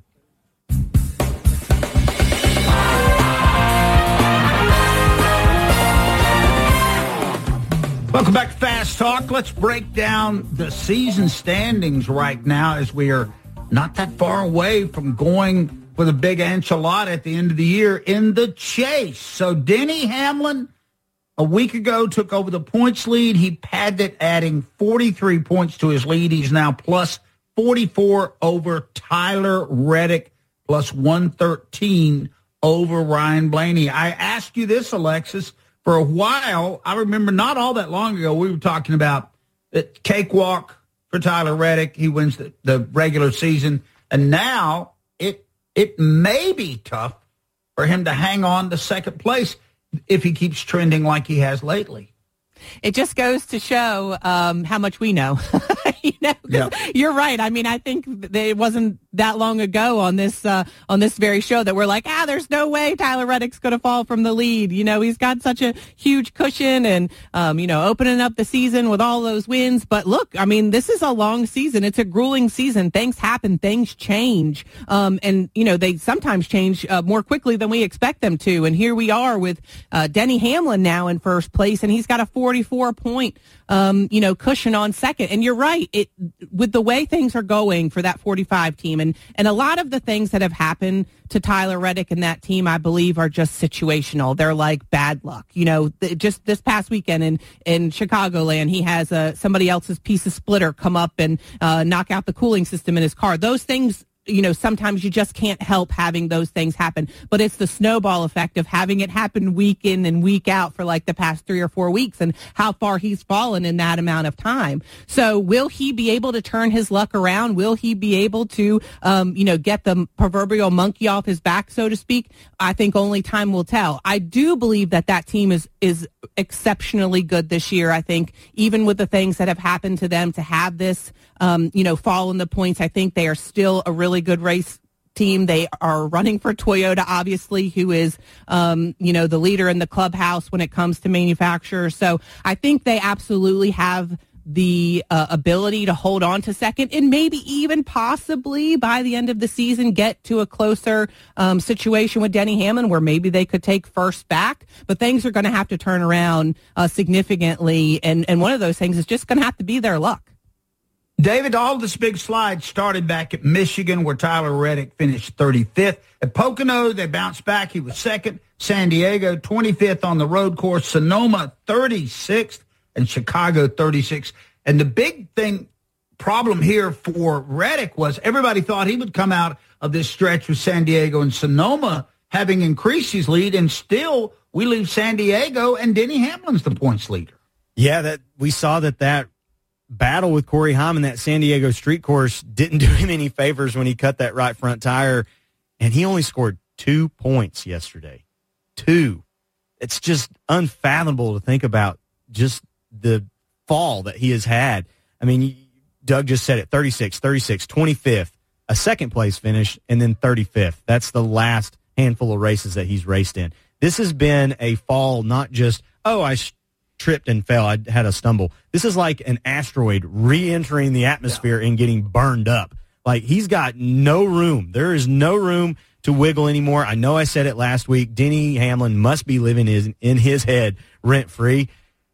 [SPEAKER 3] Welcome back to Fast Talk. Let's break down the season standings right now as we are not that far away from going for the big enchilada at the end of the year in the chase. So Denny Hamlin, a week ago, took over the points lead. He padded it, adding forty-three points to his lead. He's now plus forty-four over Tyler Reddick, plus one thirteen over Ryan Blaney. I asked you this, Alexis. For a while, I remember not all that long ago, we were talking about the cakewalk for Tyler Reddick. He wins the, the regular season. And now it it may be tough for him to hang on to second place if he keeps trending like he has lately.
[SPEAKER 4] It just goes to show um, how much we know. you know, yep. You're right. I mean, I think that it wasn't that long ago on this uh, on this very show that we're like, ah, there's no way Tyler Reddick's going to fall from the lead. You know, he's got such a huge cushion and, um, you know, opening up the season with all those wins. But look, I mean, this is a long season. It's a grueling season. Things happen. Things change. Um, and, you know, they sometimes change uh, more quickly than we expect them to. And here we are with uh, Denny Hamlin now in first place, and he's got a forty-four point, um, you know, cushion on second. And you're right. It, with the way things are going for that forty-five team, and, and a lot of the things that have happened to Tyler Reddick and that team, I believe, are just situational. They're like bad luck. You know, th- just this past weekend in, in Chicagoland, he has uh, somebody else's piece of splitter come up and uh, knock out the cooling system in his car. Those things, you know, sometimes you just can't help having those things happen. But it's the snowball effect of having it happen week in and week out for like the past three or four weeks and how far he's fallen in that amount of time. So will he be able to turn his luck around? Will he be able to, um, you know, get the proverbial monkey off his back, so to speak? I think only time will tell. I do believe that that team is, is exceptionally good this year. I think even with the things that have happened to them, to have this, um, you know, fall in the points, I think they are still a really good race team. They are running for Toyota, obviously, who is, um, you know, the leader in the clubhouse when it comes to manufacturers. So I think they absolutely have the uh, ability to hold on to second and maybe even possibly by the end of the season get to a closer um, situation with Denny Hamlin where maybe they could take first back. But things are going to have to turn around uh, significantly. And, and one of those things is just going to have to be their luck.
[SPEAKER 3] David, all this big slide started back at Michigan where Tyler Reddick finished thirty-fifth. At Pocono, they bounced back. He was second. San Diego, twenty-fifth on the road course. Sonoma, thirty-sixth. And Chicago, thirty-sixth. And the big thing, problem here for Reddick was everybody thought he would come out of this stretch with San Diego and Sonoma having increased his lead, and still we leave San Diego and Denny Hamlin's the points leader.
[SPEAKER 18] Yeah, that we saw that that battle with Corey Hyman, that San Diego street course, didn't do him any favors when he cut that right front tire, and he only scored two points yesterday. Two. It's just unfathomable to think about just the fall that he has had. I mean, Doug just said it, thirty-six, thirty-six, twenty-fifth, a second-place finish, and then thirty-fifth. That's the last handful of races that he's raced in. This has been a fall, not just, oh, I sh- tripped and fell, I had a stumble. This is like an asteroid re-entering the atmosphere yeah. and getting burned up. Like, he's got no room. There is no room to wiggle anymore. I know I said it last week. Denny Hamlin must be living his, in his head rent-free.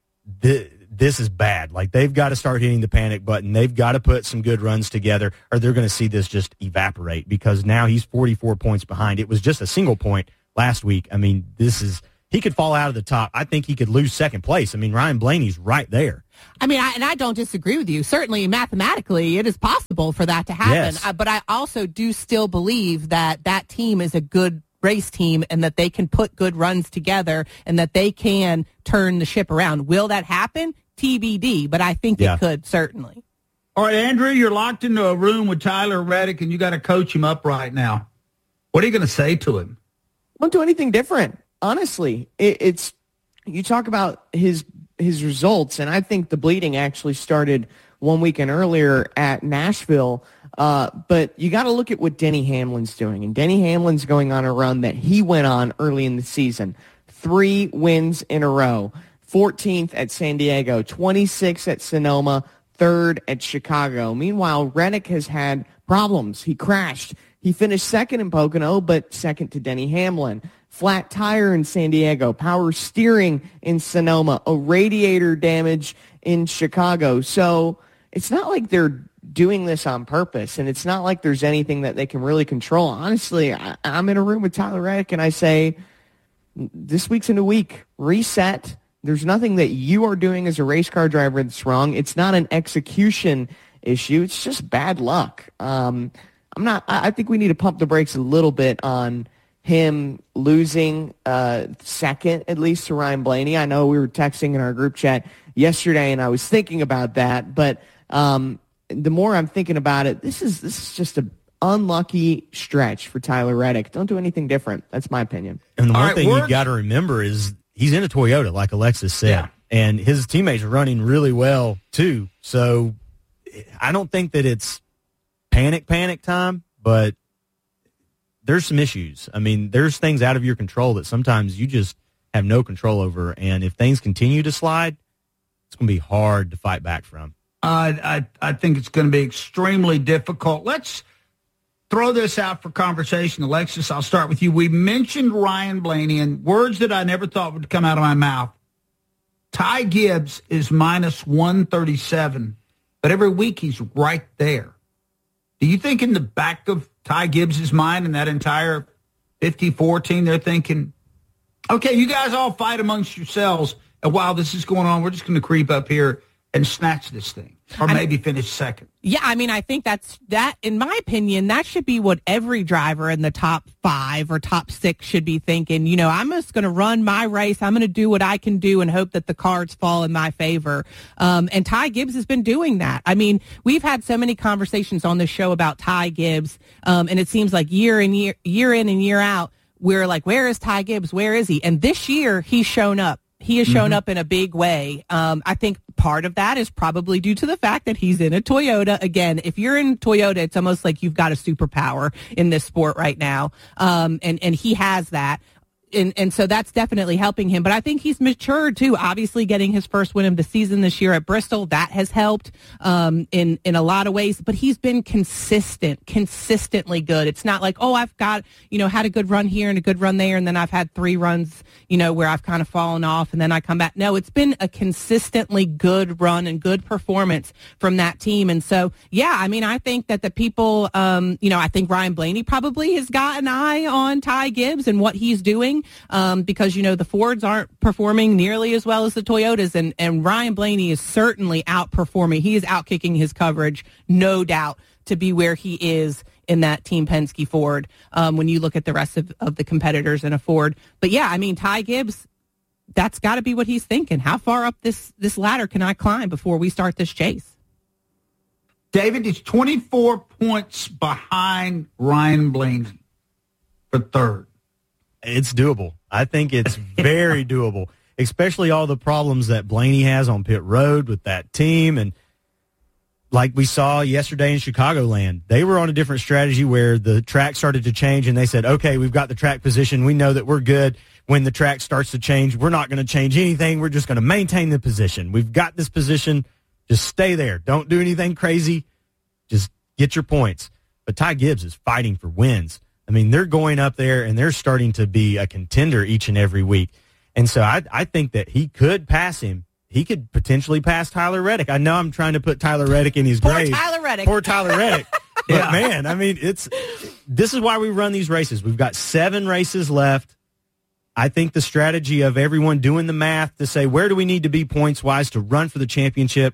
[SPEAKER 18] The, this is bad. Like, they've got to start hitting the panic button. They've got to put some good runs together, or they're going to see this just evaporate, because now he's forty-four points behind. It was just a single point last week. I mean, this is – he could fall out of the top. I think he could lose second place. I mean, Ryan Blaney's right there.
[SPEAKER 4] I mean, I, and I don't disagree with you. Certainly, mathematically, it is possible for that to happen.
[SPEAKER 18] Yes.
[SPEAKER 4] Uh, but I also do still believe that that team is a good race team and that they can put good runs together and that they can turn the ship around. Will that happen? T B D, but I think
[SPEAKER 18] Yeah.
[SPEAKER 4] it could, certainly.
[SPEAKER 3] All right, Andrew, you're locked into a room with Tyler Reddick, and you got to coach him up right now. What are you going to say to him?
[SPEAKER 6] Won't do anything different. Honestly, it, it's you talk about his his results, and I think the bleeding actually started one weekend earlier at Nashville. Uh, but you got to look at what Denny Hamlin's doing, and Denny Hamlin's going on a run that he went on early in the season. Three wins in a row. fourteenth at San Diego, twenty-sixth at Sonoma, third at Chicago. Meanwhile, Reddick has had problems. He crashed. He finished second in Pocono, but second to Denny Hamlin. Flat tire in San Diego, power steering in Sonoma, a radiator damage in Chicago. So it's not like they're doing this on purpose, and it's not like there's anything that they can really control. Honestly, I, I'm in a room with Tyler Reddick, and I say, this week's a new week. Reset. There's nothing that you are doing as a race car driver that's wrong. It's not an execution issue. It's just bad luck. Um, I'm not. I, I think we need to pump the brakes a little bit on him losing uh, second, at least, to Ryan Blaney. I know we were texting in our group chat yesterday, and I was thinking about that. But um, the more I'm thinking about it, this is this is just an unlucky stretch for Tyler Reddick. Don't do anything different. That's my opinion.
[SPEAKER 18] And the one
[SPEAKER 3] All right,
[SPEAKER 18] thing
[SPEAKER 3] we're-
[SPEAKER 18] you got to remember is he's in a Toyota, like Alexis said,
[SPEAKER 3] Yeah.
[SPEAKER 18] and his teammates are running really well too. So I don't think that it's panic, panic time, but there's some issues. I mean, there's things out of your control that sometimes you just have no control over, and if things continue to slide, it's going to be hard to fight back from.
[SPEAKER 3] Uh, I, I think it's going to be extremely difficult. Let's throw this out for conversation. Alexis, I'll start with you. We mentioned Ryan Blaney, and words that I never thought would come out of my mouth. Ty Gibbs is minus one thirty-seven, but every week he's right there. Do you think in the back of Ty Gibbs' mind and that entire fifty-four team, they're thinking, okay, you guys all fight amongst yourselves, and while this is going on, we're just going to creep up here and snatch this thing, or maybe I, finish second?
[SPEAKER 4] Yeah, I mean, I think that's that. In my opinion, that should be what every driver in the top five or top six should be thinking. You know, I'm just going to run my race. I'm going to do what I can do and hope that the cards fall in my favor. Um, and Ty Gibbs has been doing that. I mean, we've had so many conversations on this show about Ty Gibbs, um, and it seems like year in year, year in and year out, we're like, where is Ty Gibbs? Where is he? And this year, he's shown up. He has shown mm-hmm. up in a big way. Um, I think part of that is probably due to the fact that he's in a Toyota. Again, if you're in Toyota, it's almost like you've got a superpower in this sport right now. Um, and, and he has that. And, and so that's definitely helping him. But I think he's matured, too. Obviously, getting his first win of the season this year at Bristol, that has helped um, in, in a lot of ways. But he's been consistent, consistently good. It's not like, oh, I've got, you know, had a good run here and a good run there, and then I've had three runs, you know, where I've kind of fallen off, and then I come back. No, it's been a consistently good run and good performance from that team. And so, yeah, I mean, I think that the people, um, you know, I think Ryan Blaney probably has got an eye on Ty Gibbs and what he's doing. Um, because, you know, the Fords aren't performing nearly as well as the Toyotas, and, and Ryan Blaney is certainly outperforming. He is outkicking his coverage, no doubt, to be where he is in that Team Penske Ford um, when you look at the rest of, of the competitors in a Ford. But, yeah, I mean, Ty Gibbs, that's got to be what he's thinking. How far up this, this ladder can I climb before we start this chase?
[SPEAKER 3] David is twenty-four points behind Ryan Blaney for third.
[SPEAKER 18] it's doable. I think it's very doable, especially all the problems that Blaney has on pit road with that team. And like we saw yesterday in Chicagoland, they were on a different strategy where the track started to change, and they said, okay, we've got the track position. We know that we're good. When the track starts to change, we're not going to change anything. We're just going to maintain the position. We've got this position. Just stay there. Don't do anything crazy. Just get your points. But Ty Gibbs is fighting for wins. I mean, they're going up there, and they're starting to be a contender each and every week. And so I, I think that he could pass him. He could potentially pass Tyler Reddick. I know I'm trying to put Tyler Reddick in his
[SPEAKER 4] Poor
[SPEAKER 18] grave.
[SPEAKER 4] Tyler Reddick.
[SPEAKER 18] Poor Tyler Reddick. But, yeah. man, I mean, it's this is why we run these races. We've got seven races left. I think the strategy of everyone doing the math to say, where do we need to be points-wise to run for the championship,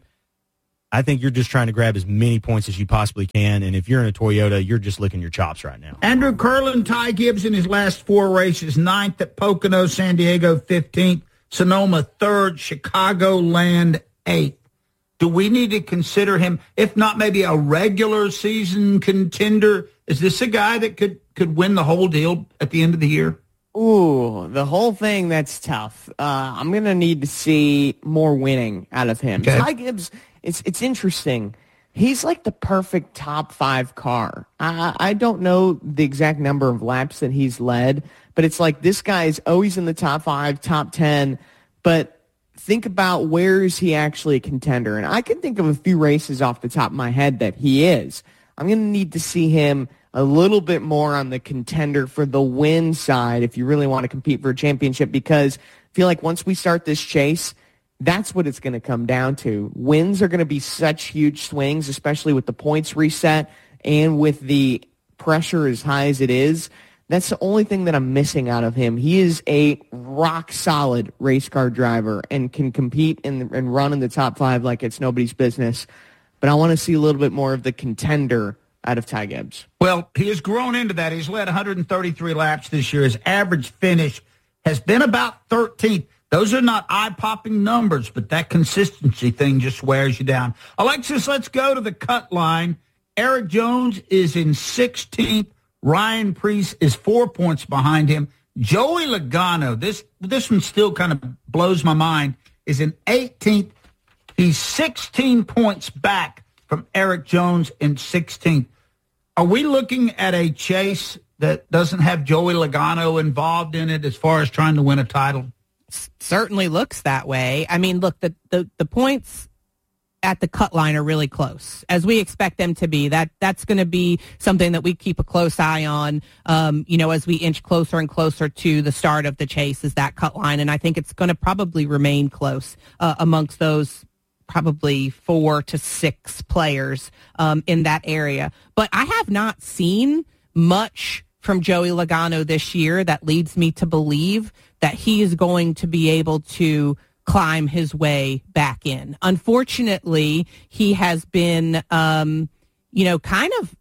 [SPEAKER 18] I think you're just trying to grab as many points as you possibly can. And if you're in a Toyota, you're just licking your chops right now.
[SPEAKER 3] Andrew Curlin, Ty Gibbs in his last four races, ninth at Pocono, San Diego, fifteenth, Sonoma, third, Chicagoland, eighth. Do we need to consider him, if not maybe a regular season contender? Is this a guy that could, could win the whole deal at the end of the year?
[SPEAKER 6] Ooh, the whole thing, that's tough. Uh, I'm going to need to see more winning out of him.
[SPEAKER 3] Okay.
[SPEAKER 6] Ty Gibbs, it's it's interesting. He's like the perfect top five car. I, I don't know the exact number of laps that he's led, but it's like this guy is always in the top five, top ten, but think about where is he actually a contender. And I can think of a few races off the top of my head that he is. I'm going to need to see him a little bit more on the contender for the win side if you really want to compete for a championship, because I feel like once we start this chase, that's what it's going to come down to. Wins are going to be such huge swings, especially with the points reset and with the pressure as high as it is. That's the only thing that I'm missing out of him. He is a rock-solid race car driver and can compete in, and run in the top five like it's nobody's business. But I want to see a little bit more of the contender out of Ty Gibbs.
[SPEAKER 3] Well, he has grown into that. He's led one hundred thirty-three laps this year. His average finish has been about thirteenth. Those are not eye-popping numbers, but that consistency thing just wears you down. Alexis, let's go to the cut line. Eric Jones is in sixteenth. Ryan Preece is four points behind him. Joey Logano, this, this one still kind of blows my mind, is in eighteenth. He's sixteen points back from Eric Jones in sixteenth. Are we looking at a chase that doesn't have Joey Logano involved in it as far as trying to win a title?
[SPEAKER 4] Certainly looks that way. I mean, look, the, the, the points at the cut line are really close, as we expect them to be. That That's going to be something that we keep a close eye on, um, you know, as we inch closer and closer to the start of the chase, is that cut line. And I think it's going to probably remain close uh, amongst those probably four to six players um, in that area. But I have not seen much from Joey Logano this year that leads me to believe that he is going to be able to climb his way back in. Unfortunately, he has been, um, you know, kind of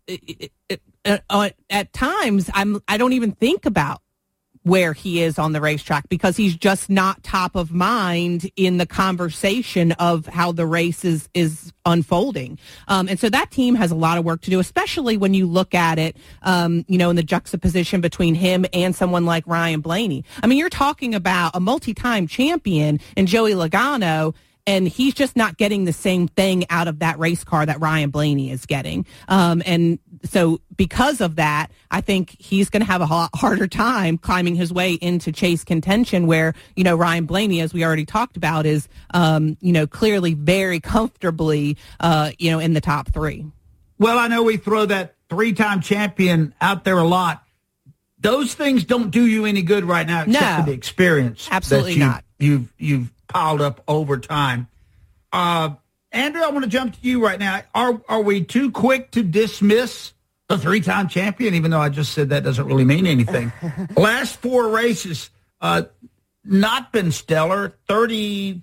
[SPEAKER 4] uh, uh, at times I'm I don't even think about where he is on the racetrack because he's just not top of mind in the conversation of how the race is, is unfolding. Um, and so that team has a lot of work to do, especially when you look at it, um, you know, in the juxtaposition between him and someone like Ryan Blaney. I mean, you're talking about a multi-time champion in Joey Logano, and he's just not getting the same thing out of that race car that Ryan Blaney is getting. Um, and so because of that, I think he's going to have a lot harder time climbing his way into chase contention where, you know, Ryan Blaney, as we already talked about, is, um, you know, clearly very comfortably, uh, you know, in the top three.
[SPEAKER 3] Well, I know we throw that three-time champion out there a lot. Those things don't do you any good right now except
[SPEAKER 4] No,
[SPEAKER 3] for the experience.
[SPEAKER 4] absolutely
[SPEAKER 3] that you,
[SPEAKER 4] not.
[SPEAKER 3] You've, you've piled up over time. Uh, Andrew, I want to jump to you right now. Are are we too quick to dismiss the three-time champion, even though I just said that doesn't really mean anything? Last four races, uh, not been stellar. thirty,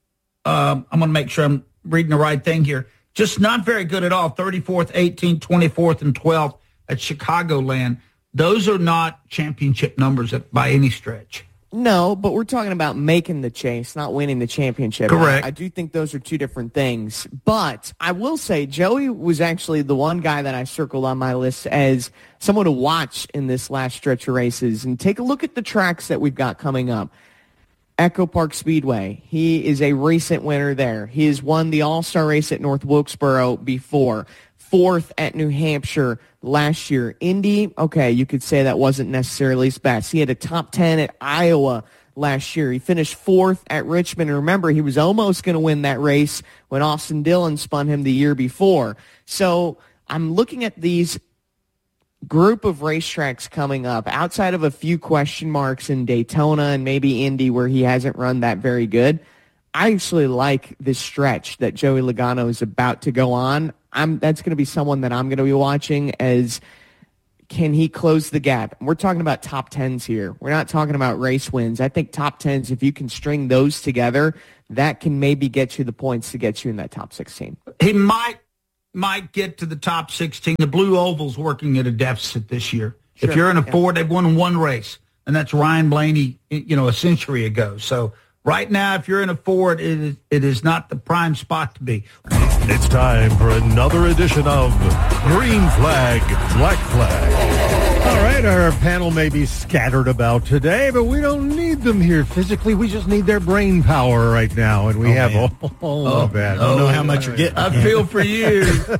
[SPEAKER 3] uh, I'm going to make sure I'm reading the right thing here. Just not very good at all. thirty-fourth, eighteenth, twenty-fourth, and twelfth at Chicagoland. Those are not championship numbers by any stretch.
[SPEAKER 6] No, but we're talking about making the chase, not winning the championship.
[SPEAKER 3] Correct.
[SPEAKER 6] I, I do think those are two different things. But I will say Joey was actually the one guy that I circled on my list as someone to watch in this last stretch of races. And take a look at the tracks that we've got coming up. Echo Park Speedway. He is a recent winner there. He has won the All-Star race at North Wilkesboro before. Fourth at New Hampshire last year. Indy, okay, you could say that wasn't necessarily his best. He had a top ten at Iowa last year. He finished fourth at Richmond. And remember, he was almost going to win that race when Austin Dillon spun him the year before. So I'm looking at these group of racetracks coming up outside of a few question marks in Daytona and maybe Indy where he hasn't run that very good. I actually like this stretch that Joey Logano is about to go on. I'm, that's going to be someone that I'm going to be watching as can he close the gap. We're talking about top tens here. We're not talking about race wins. I think top tens, if you can string those together, that can maybe get you the points to get you in that top sixteen.
[SPEAKER 3] He might might get to the top sixteen. The Blue Oval's working at a deficit this year.
[SPEAKER 6] Sure.
[SPEAKER 3] If you're in a
[SPEAKER 6] Yeah.
[SPEAKER 3] Ford, they've won one race, and that's Ryan Blaney, you know, a century ago. So right now, if you're in a Ford, it is, it is not the prime spot to be.
[SPEAKER 7] It's time for another edition of Green Flag, Black Flag. All right, our panel may be scattered about today, but we don't need them here physically. We just need their brain power right now, and we
[SPEAKER 18] Oh,
[SPEAKER 7] have
[SPEAKER 18] man.
[SPEAKER 7] all, all
[SPEAKER 3] Oh,
[SPEAKER 7] of that.
[SPEAKER 18] I don't know how much you're getting.
[SPEAKER 3] I feel for you.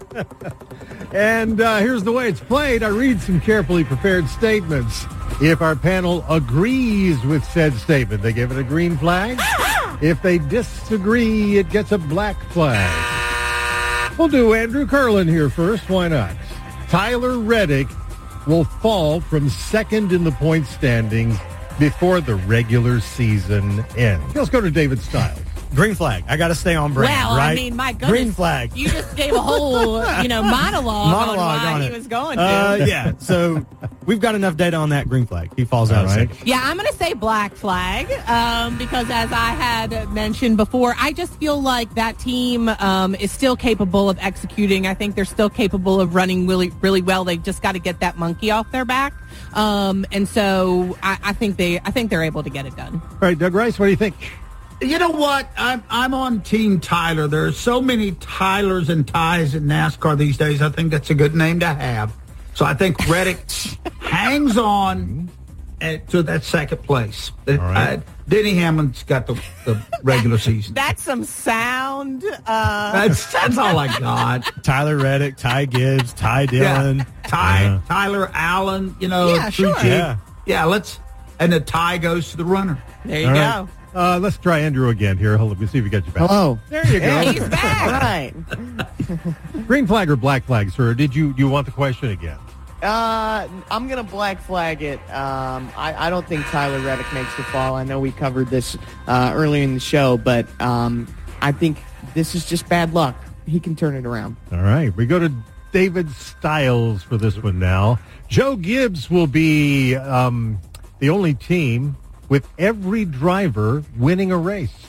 [SPEAKER 7] And uh, here's the way it's played. I read some carefully prepared statements. If our panel agrees with said statement, they give it a green flag. If they disagree, it gets a black flag. We'll do Andrew Curlin here first. Why not? Tyler Reddick will fall from second in the point standings before the regular season ends. Let's go to David Stiles.
[SPEAKER 18] Green flag. I got to stay on brand,
[SPEAKER 4] Well,
[SPEAKER 18] right?
[SPEAKER 4] I mean, my goodness.
[SPEAKER 18] Green flag.
[SPEAKER 4] You just gave a whole, you know, monologue,
[SPEAKER 18] Monologue
[SPEAKER 4] on why
[SPEAKER 18] on
[SPEAKER 4] he
[SPEAKER 18] it.
[SPEAKER 4] was going to.
[SPEAKER 18] Uh, yeah, so we've got enough data on that green flag. He falls out
[SPEAKER 7] All right.
[SPEAKER 18] second.
[SPEAKER 4] Yeah, I'm going to say black flag um, because, as I had mentioned before, I just feel like that team um, is still capable of executing. I think they're still capable of running really, really well. They've just got to get that monkey off their back, um, and so I, I think they, I think they're able to get it done.
[SPEAKER 7] All right, Doug Rice, what do you think?
[SPEAKER 3] You know what? I'm I'm on Team Tyler. There are so many Tylers and Ties in NASCAR these days. I think that's a good name to have. So I think Reddick hangs on at, to that second place.
[SPEAKER 7] All right.
[SPEAKER 3] Uh, Denny Hamlin's got the, the regular season.
[SPEAKER 4] That's some sound. Uh,
[SPEAKER 3] That's that's all I got.
[SPEAKER 18] Tyler Reddick, Ty Gibbs, Ty Dillon.
[SPEAKER 3] Yeah. Ty
[SPEAKER 18] Yeah.
[SPEAKER 3] Tyler Allen. You know.
[SPEAKER 4] Yeah,
[SPEAKER 3] True
[SPEAKER 4] sure.
[SPEAKER 3] Chief.
[SPEAKER 18] Yeah.
[SPEAKER 3] Yeah. Let's and the tie goes to the runner.
[SPEAKER 4] there you
[SPEAKER 7] All
[SPEAKER 4] go.
[SPEAKER 7] right. Uh, let's try Andrew again here. Hold on, let's see if we got you back.
[SPEAKER 6] Hello.
[SPEAKER 7] There you go.
[SPEAKER 4] He's back.
[SPEAKER 6] All right.
[SPEAKER 7] Green flag or black flag, sir? Did you you want the question again?
[SPEAKER 6] Uh, I'm going to black flag it. Um, I, I don't think Tyler Reddick makes the fall. I know we covered this uh, earlier in the show, but um, I think this is just bad luck. He can turn it around.
[SPEAKER 7] All right, we go to David Stiles for this one now. Joe Gibbs will be um, the only team with every driver winning a race.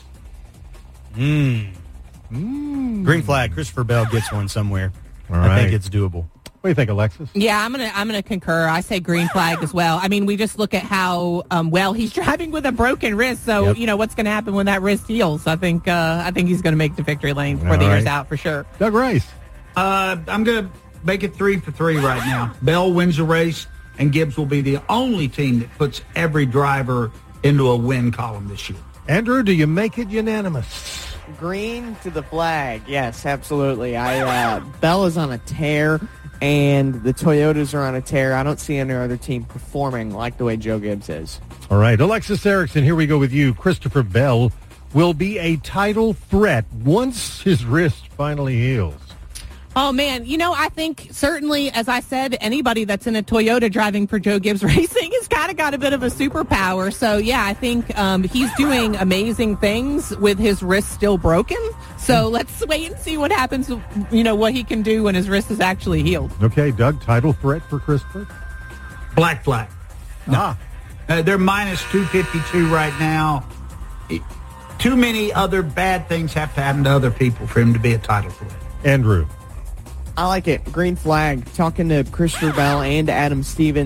[SPEAKER 18] Mm.
[SPEAKER 7] Mm.
[SPEAKER 18] Green flag. Christopher Bell gets one somewhere.
[SPEAKER 7] All
[SPEAKER 18] I
[SPEAKER 7] right.
[SPEAKER 18] think it's doable.
[SPEAKER 7] What do you think, Alexis?
[SPEAKER 4] Yeah, I'm gonna I'm gonna concur. I say green flag as well. I mean, we just look at how um, well he's driving with a broken wrist. So
[SPEAKER 18] Yep.
[SPEAKER 4] you know what's going to happen when that wrist heals. I think uh, I think he's going to make the victory lane before
[SPEAKER 7] All
[SPEAKER 4] the year's
[SPEAKER 7] right.
[SPEAKER 4] out for sure.
[SPEAKER 7] Doug Rice.
[SPEAKER 3] Uh, I'm going to make it three for three right now. Bell wins the race, and Gibbs will be the only team that puts every driver into a win column this year.
[SPEAKER 7] Andrew, do you make it unanimous?
[SPEAKER 6] Green to the flag. Yes, absolutely. I uh, Bell is on a tear, and the Toyotas are on a tear. I don't see any other team performing like the way Joe Gibbs is.
[SPEAKER 7] All right, Alexis Erickson, here we go with you. Christopher Bell will be a title threat once his wrist finally heals.
[SPEAKER 4] Oh, man. You know, I think certainly, as I said, anybody that's in a Toyota driving for Joe Gibbs Racing has kind of got a bit of a superpower. So, yeah, I think um, he's doing amazing things with his wrist still broken. So let's wait and see what happens, you know, what he can do when his wrist is actually healed.
[SPEAKER 7] Okay, Doug, title threat for Christopher?
[SPEAKER 3] Black flag. No.
[SPEAKER 7] Ah.
[SPEAKER 3] Uh, they're minus two fifty-two right now. It, too many other bad things have to happen to other people for him to be a title threat.
[SPEAKER 7] Andrew.
[SPEAKER 6] I like it. Green flag. Talking to Christopher Bell and Adam Stevens,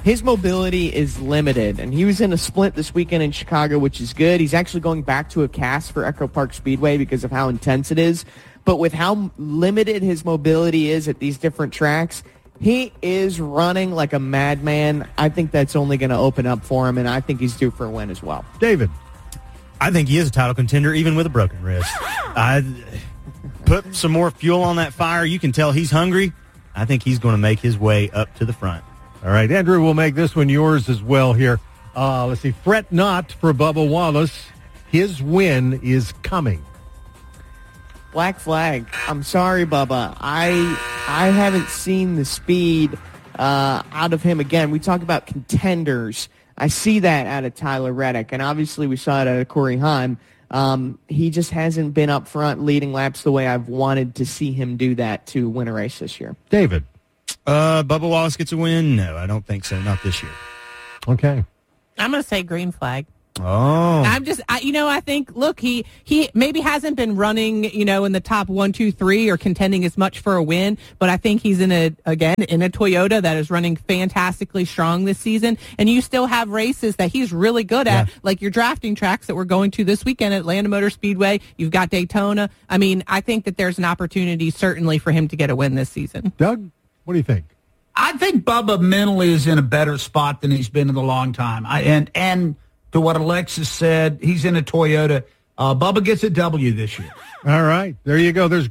[SPEAKER 6] his mobility is limited, and he was in a splint this weekend in Chicago, which is good. He's actually going back to a cast for Echo Park Speedway because of how intense it is. But with how limited his mobility is at these different tracks, he is running like a madman. I think that's only going to open up for him, and I think he's due for a win as well.
[SPEAKER 7] David.
[SPEAKER 18] I think he is a title contender even with a broken wrist. I put some more fuel on that fire. You can tell he's hungry. I think he's going to make his way up to the front.
[SPEAKER 7] All right, Andrew, we'll make this one yours as well here. Uh, let's see, fret not for Bubba Wallace. His win is coming.
[SPEAKER 6] Black flag. I'm sorry, Bubba. I I haven't seen the speed uh, out of him again. We talk about contenders. I see that out of Tyler Reddick, and obviously we saw it out of Corey Heim. Um, he just hasn't been up front leading laps the way I've wanted to see him do that to win a race this year.
[SPEAKER 7] David.
[SPEAKER 18] Uh, Bubba Wallace gets a win? No, I don't think so. Not this year.
[SPEAKER 7] Okay.
[SPEAKER 4] I'm going to say green flag.
[SPEAKER 18] Oh.
[SPEAKER 4] I'm just, I, you know, I think, look, he, he maybe hasn't been running, you know, in the top one, two, three or contending as much for a win, but I think he's in a, again, in a Toyota that is running fantastically strong this season. And you still have races that he's really good at, yeah. like your drafting tracks that we're going to this weekend at Atlanta Motor Speedway. You've got Daytona. I mean, I think that there's an opportunity certainly for him to get a win this season.
[SPEAKER 7] Doug, what do you think?
[SPEAKER 3] I think Bubba mentally is in a better spot than he's been in a long time. I, and, and, to what Alexis said, he's in a Toyota. Uh, Bubba gets a W this year.
[SPEAKER 7] All right. There you go. There's